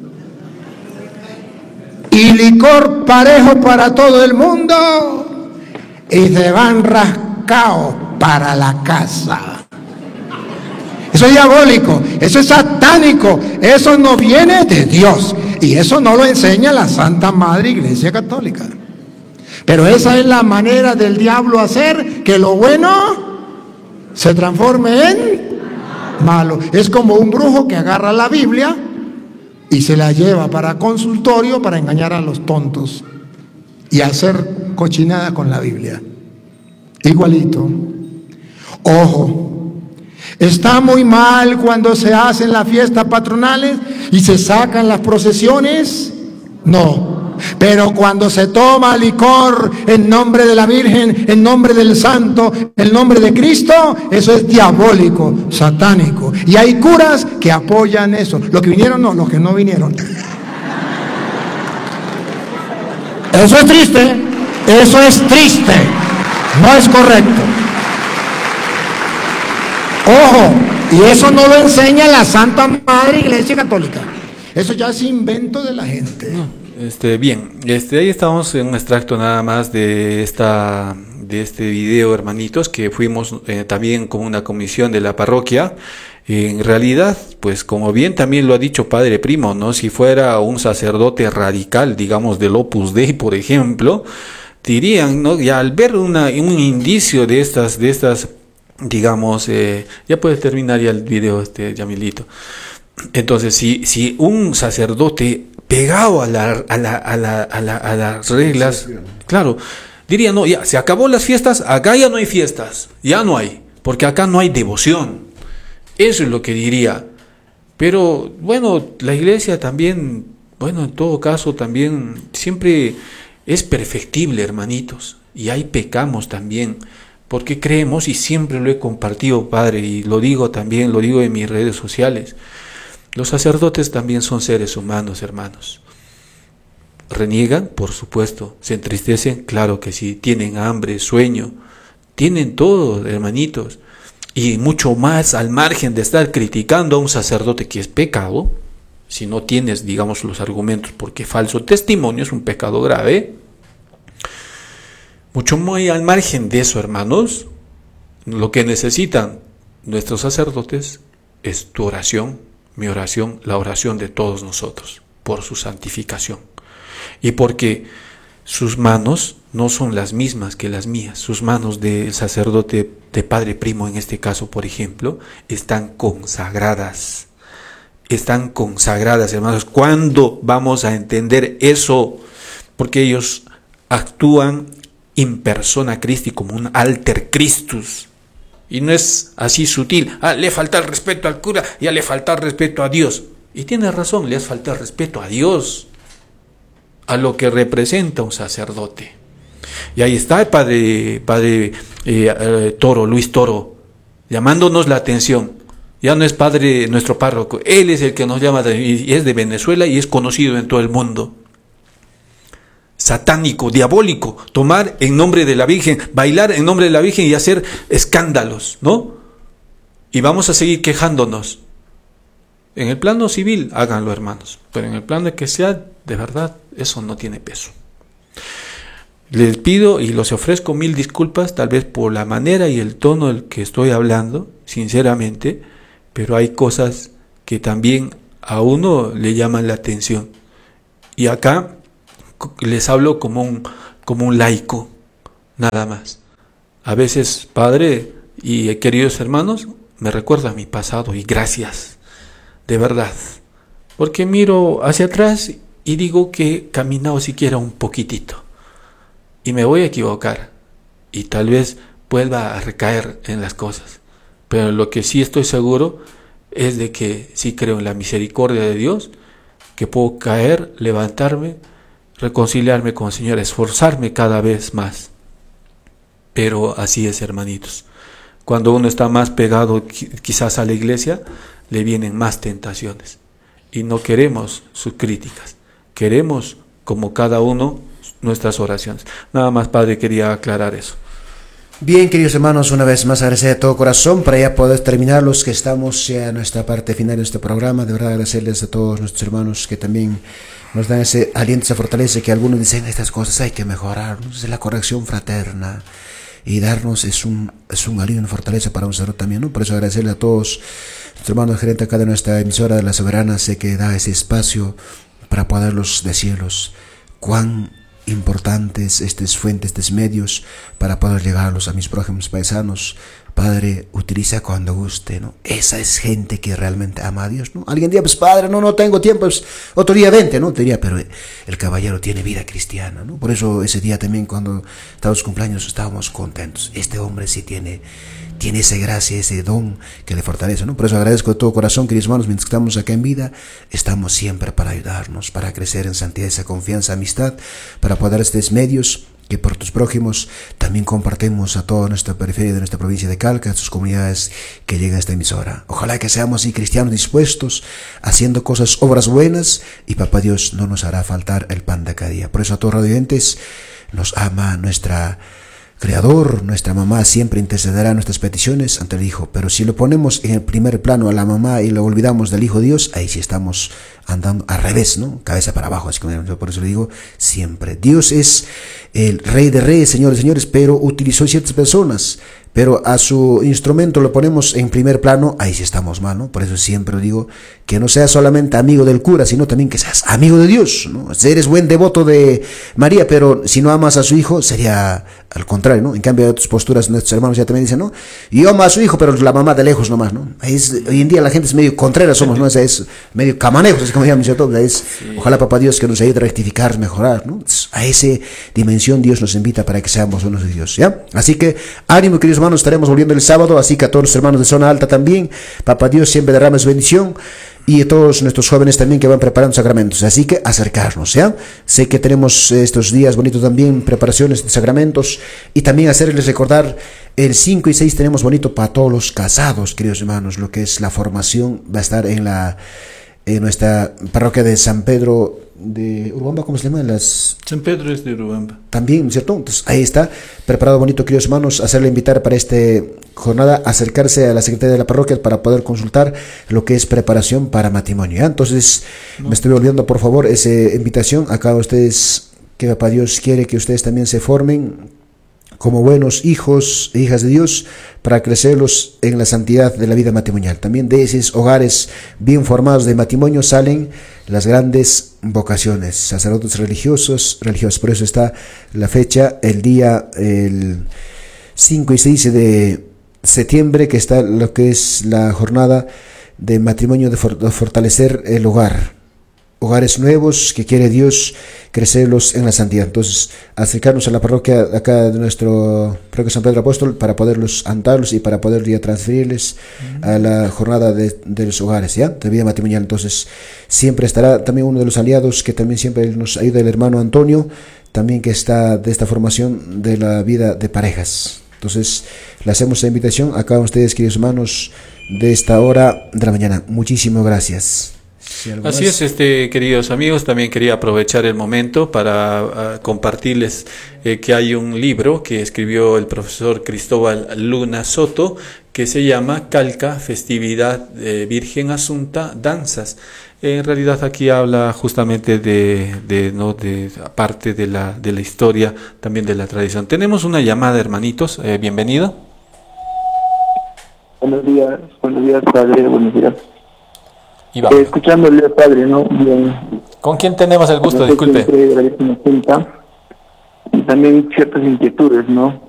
y licor parejo para todo el mundo y se van rascando para la casa. Eso es diabólico, eso es satánico, eso no viene de Dios y eso no lo enseña la Santa Madre Iglesia Católica. Pero esa es la manera del diablo hacer que lo bueno se transforme en malo. Es como un brujo que agarra la Biblia y se la lleva para consultorio para engañar a los tontos y hacer cochinada con la Biblia. Igualito. Ojo, está muy mal cuando se hacen las fiestas patronales y se sacan las procesiones. No, pero cuando se toma licor en nombre de la Virgen, en nombre del Santo, en nombre de Cristo, eso es diabólico, satánico. Y hay curas que apoyan eso. Los que vinieron no, los que no vinieron. Eso es triste, eso es triste. No es correcto. Ojo, y eso no lo enseña la Santa Madre Iglesia Católica. Eso ya es invento de la gente. No, este, bien, este, ahí estamos en un extracto nada más de esta, de este video, hermanitos, que fuimos eh, también con una comisión de la parroquia. En realidad, pues como bien también lo ha dicho Padre Primo, ¿no? Si fuera un sacerdote radical, digamos del Opus Dei, por ejemplo, dirían, ¿no? Ya al ver una, un indicio de estas, de estas, digamos, eh, ya puedes terminar ya el video, este, Yamilito. Entonces, si, si un sacerdote pegado a la, a la, a la, a la, a las reglas, claro, diría, no, ya, se acabó las fiestas, acá ya no hay fiestas, ya no hay, porque acá no hay devoción. Eso es lo que diría. Pero, bueno, la iglesia también, bueno, en todo caso también siempre es perfectible, hermanitos, y ahí pecamos también, porque creemos, y siempre lo he compartido, Padre, y lo digo también, lo digo en mis redes sociales, los sacerdotes también son seres humanos, hermanos. ¿Reniegan? Por supuesto. ¿Se entristecen? Claro que sí. ¿Tienen hambre, sueño? Tienen todo, hermanitos. Y mucho más al margen de estar criticando a un sacerdote, que es pecado, si no tienes, digamos, los argumentos, porque falso testimonio es un pecado grave. Mucho muy al margen de eso, hermanos, lo que necesitan nuestros sacerdotes es tu oración, mi oración, la oración de todos nosotros, por su santificación. Y porque sus manos no son las mismas que las mías. Sus manos del sacerdote de Padre Primo, en este caso, por ejemplo, están consagradas. Están consagradas, hermanos. ¿Cuándo vamos a entender eso? Porque ellos actúan in persona Christi, como un alter Christus. Y no es así sutil. Ah, le falta el respeto al cura, ya le falta el respeto a Dios. Y tiene razón, le hace falta el respeto a Dios, a lo que representa un sacerdote. Y ahí está el padre, padre eh, eh, Toro, Luis Toro, llamándonos la atención. Ya no es padre nuestro párroco, él es el que nos llama, y es de Venezuela y es conocido en todo el mundo. Satánico, diabólico, tomar en nombre de la Virgen, bailar en nombre de la Virgen y hacer escándalos, ¿no? Y vamos a seguir quejándonos. En el plano civil, háganlo, hermanos, pero en el plano de que sea de verdad, eso no tiene peso. Les pido y los ofrezco mil disculpas, tal vez por la manera y el tono del que estoy hablando, sinceramente, pero hay cosas que también a uno le llaman la atención. Y acá les hablo como un, como un laico, nada más. A veces, Padre y queridos hermanos, me recuerda a mi pasado y gracias, de verdad. Porque miro hacia atrás y digo que he caminado siquiera un poquitito. Y me voy a equivocar. Y tal vez vuelva a recaer en las cosas. Pero lo que sí estoy seguro es de que sí creo en la misericordia de Dios, que puedo caer, levantarme, reconciliarme con el Señor, esforzarme cada vez más. Pero así es, hermanitos. Cuando uno está más pegado quizás a la iglesia, le vienen más tentaciones. Y no queremos sus críticas. Queremos, como cada uno, nuestras oraciones. Nada más, Padre, quería aclarar eso. Bien, queridos hermanos, una vez más agradecer de todo corazón para ya poder terminar los que estamos ya en nuestra parte final de este programa. De verdad agradecerles a todos nuestros hermanos que también nos dan ese aliento, esa fortaleza, que algunos dicen estas cosas hay que mejorar, es la corrección fraterna. Y darnos es un, es un aliento, una fortaleza para nosotros también, ¿no? Por eso agradecerle a todos nuestros hermanos gerentes acá de nuestra emisora de La Soberana, sé que da ese espacio para poderlos decirlos cuán importantes estas fuentes, estos medios para poder llegarlos a mis prójimos paisanos. Padre, utiliza cuando guste, ¿no? Esa es gente que realmente ama a Dios, ¿no? Alguien diría, pues Padre, no, no tengo tiempo, pues otro día vente, ¿no? Te diría, pero el caballero tiene vida cristiana, ¿no? Por eso ese día también cuando estábamos cumpleaños estábamos contentos. Este hombre sí tiene, tiene esa gracia, ese don que le fortalece, ¿no? Por eso agradezco de todo corazón, queridos hermanos, mientras estamos acá en vida, estamos siempre para ayudarnos, para crecer en santidad, esa confianza, amistad, para poder estos medios que por tus prójimos también compartimos a toda nuestra periferia de nuestra provincia de Calca, a sus comunidades que llegan a esta emisora. Ojalá que seamos así cristianos dispuestos, haciendo cosas, obras buenas, y Papá Dios no nos hará faltar el pan de cada día. Por eso a todos radioyentes nos ama nuestra Creador, nuestra mamá siempre intercederá nuestras peticiones ante el Hijo, pero si lo ponemos en el primer plano a la mamá y lo olvidamos del Hijo Dios, ahí sí estamos andando al revés, ¿no? Cabeza para abajo, así como yo por eso le digo siempre. Dios es el Rey de Reyes, Señores de Señores, pero utilizó ciertas personas, pero a su instrumento lo ponemos en primer plano, ahí sí estamos mal, ¿no? Por eso siempre lo digo, que no seas solamente amigo del cura, sino también que seas amigo de Dios, ¿no? Si eres buen devoto de María, pero si no amas a su hijo, sería al contrario, ¿no? En cambio, otras posturas, nuestros hermanos ya también dicen, ¿no? Yo amo a su hijo, pero la mamá de lejos nomás, ¿no? Es, hoy en día la gente es medio contrera, somos, ¿no? Es, es medio camanejos, es como llaman, ¿cierto? Es, sí. Ojalá, Papá Dios, que nos ayude a rectificar, mejorar, ¿no? A esa dimensión Dios nos invita para que seamos unos de Dios, ¿ya? Así que, ánimo, queridos hermanos, estaremos volviendo el sábado, así que a todos los hermanos de zona alta también, Papá Dios siempre derrama su bendición, y a todos nuestros jóvenes también que van preparando sacramentos, así que acercarnos, ¿ya? Sé que tenemos estos días bonitos también, preparaciones de sacramentos, y también hacerles recordar, el cinco y seis tenemos bonito para todos los casados, queridos hermanos, lo que es la formación, va a estar en la en nuestra parroquia de San Pedro de Urubamba, ¿cómo se llama? Las... San Pedro es de Urubamba. También, ¿cierto? Entonces ahí está, preparado bonito, queridos hermanos, hacerle invitar para esta jornada, acercarse a la Secretaría de la Parroquia para poder consultar lo que es preparación para matrimonio, ¿ya? Entonces, no. me estoy olvidando, por favor, esa invitación a cada ustedes, que Papá Dios quiere que ustedes también se formen como buenos hijos e hijas de Dios, para crecerlos en la santidad de la vida matrimonial. También de esos hogares bien formados de matrimonio salen las grandes vocaciones, sacerdotes religiosos, religiosos. Por eso está la fecha, el día el cinco y seis de septiembre, que está lo que es la jornada de matrimonio, de, for, de fortalecer el hogar. Hogares nuevos que quiere Dios crecerlos en la santidad. Entonces, acercarnos a la parroquia acá de nuestro parroquia San Pedro Apóstol para poderlos andarlos y para poder ya transferirles uh-huh. a la jornada de, de los hogares, ¿ya? De vida matrimonial. Entonces, siempre estará también uno de los aliados que también siempre nos ayuda, el hermano Antonio, también que está de esta formación de la vida de parejas. Entonces, le hacemos la invitación a cada ustedes, queridos hermanos, de esta hora de la mañana. Muchísimas gracias. Sí, así es, este, queridos amigos, también quería aprovechar el momento para uh, compartirles eh, que hay un libro que escribió el profesor Cristóbal Luna Soto que se llama Calca, Festividad eh, Virgen Asunta, Danzas. En realidad aquí habla justamente de, de no de aparte de la de la historia, también de la tradición. Tenemos una llamada, hermanitos, eh, bienvenido. Buenos días, buenos días, padre, buenos días. Eh, escuchándole, padre, ¿no? Bien. ¿Con quién tenemos el gusto? Disculpe. Y también ciertas inquietudes, ¿no?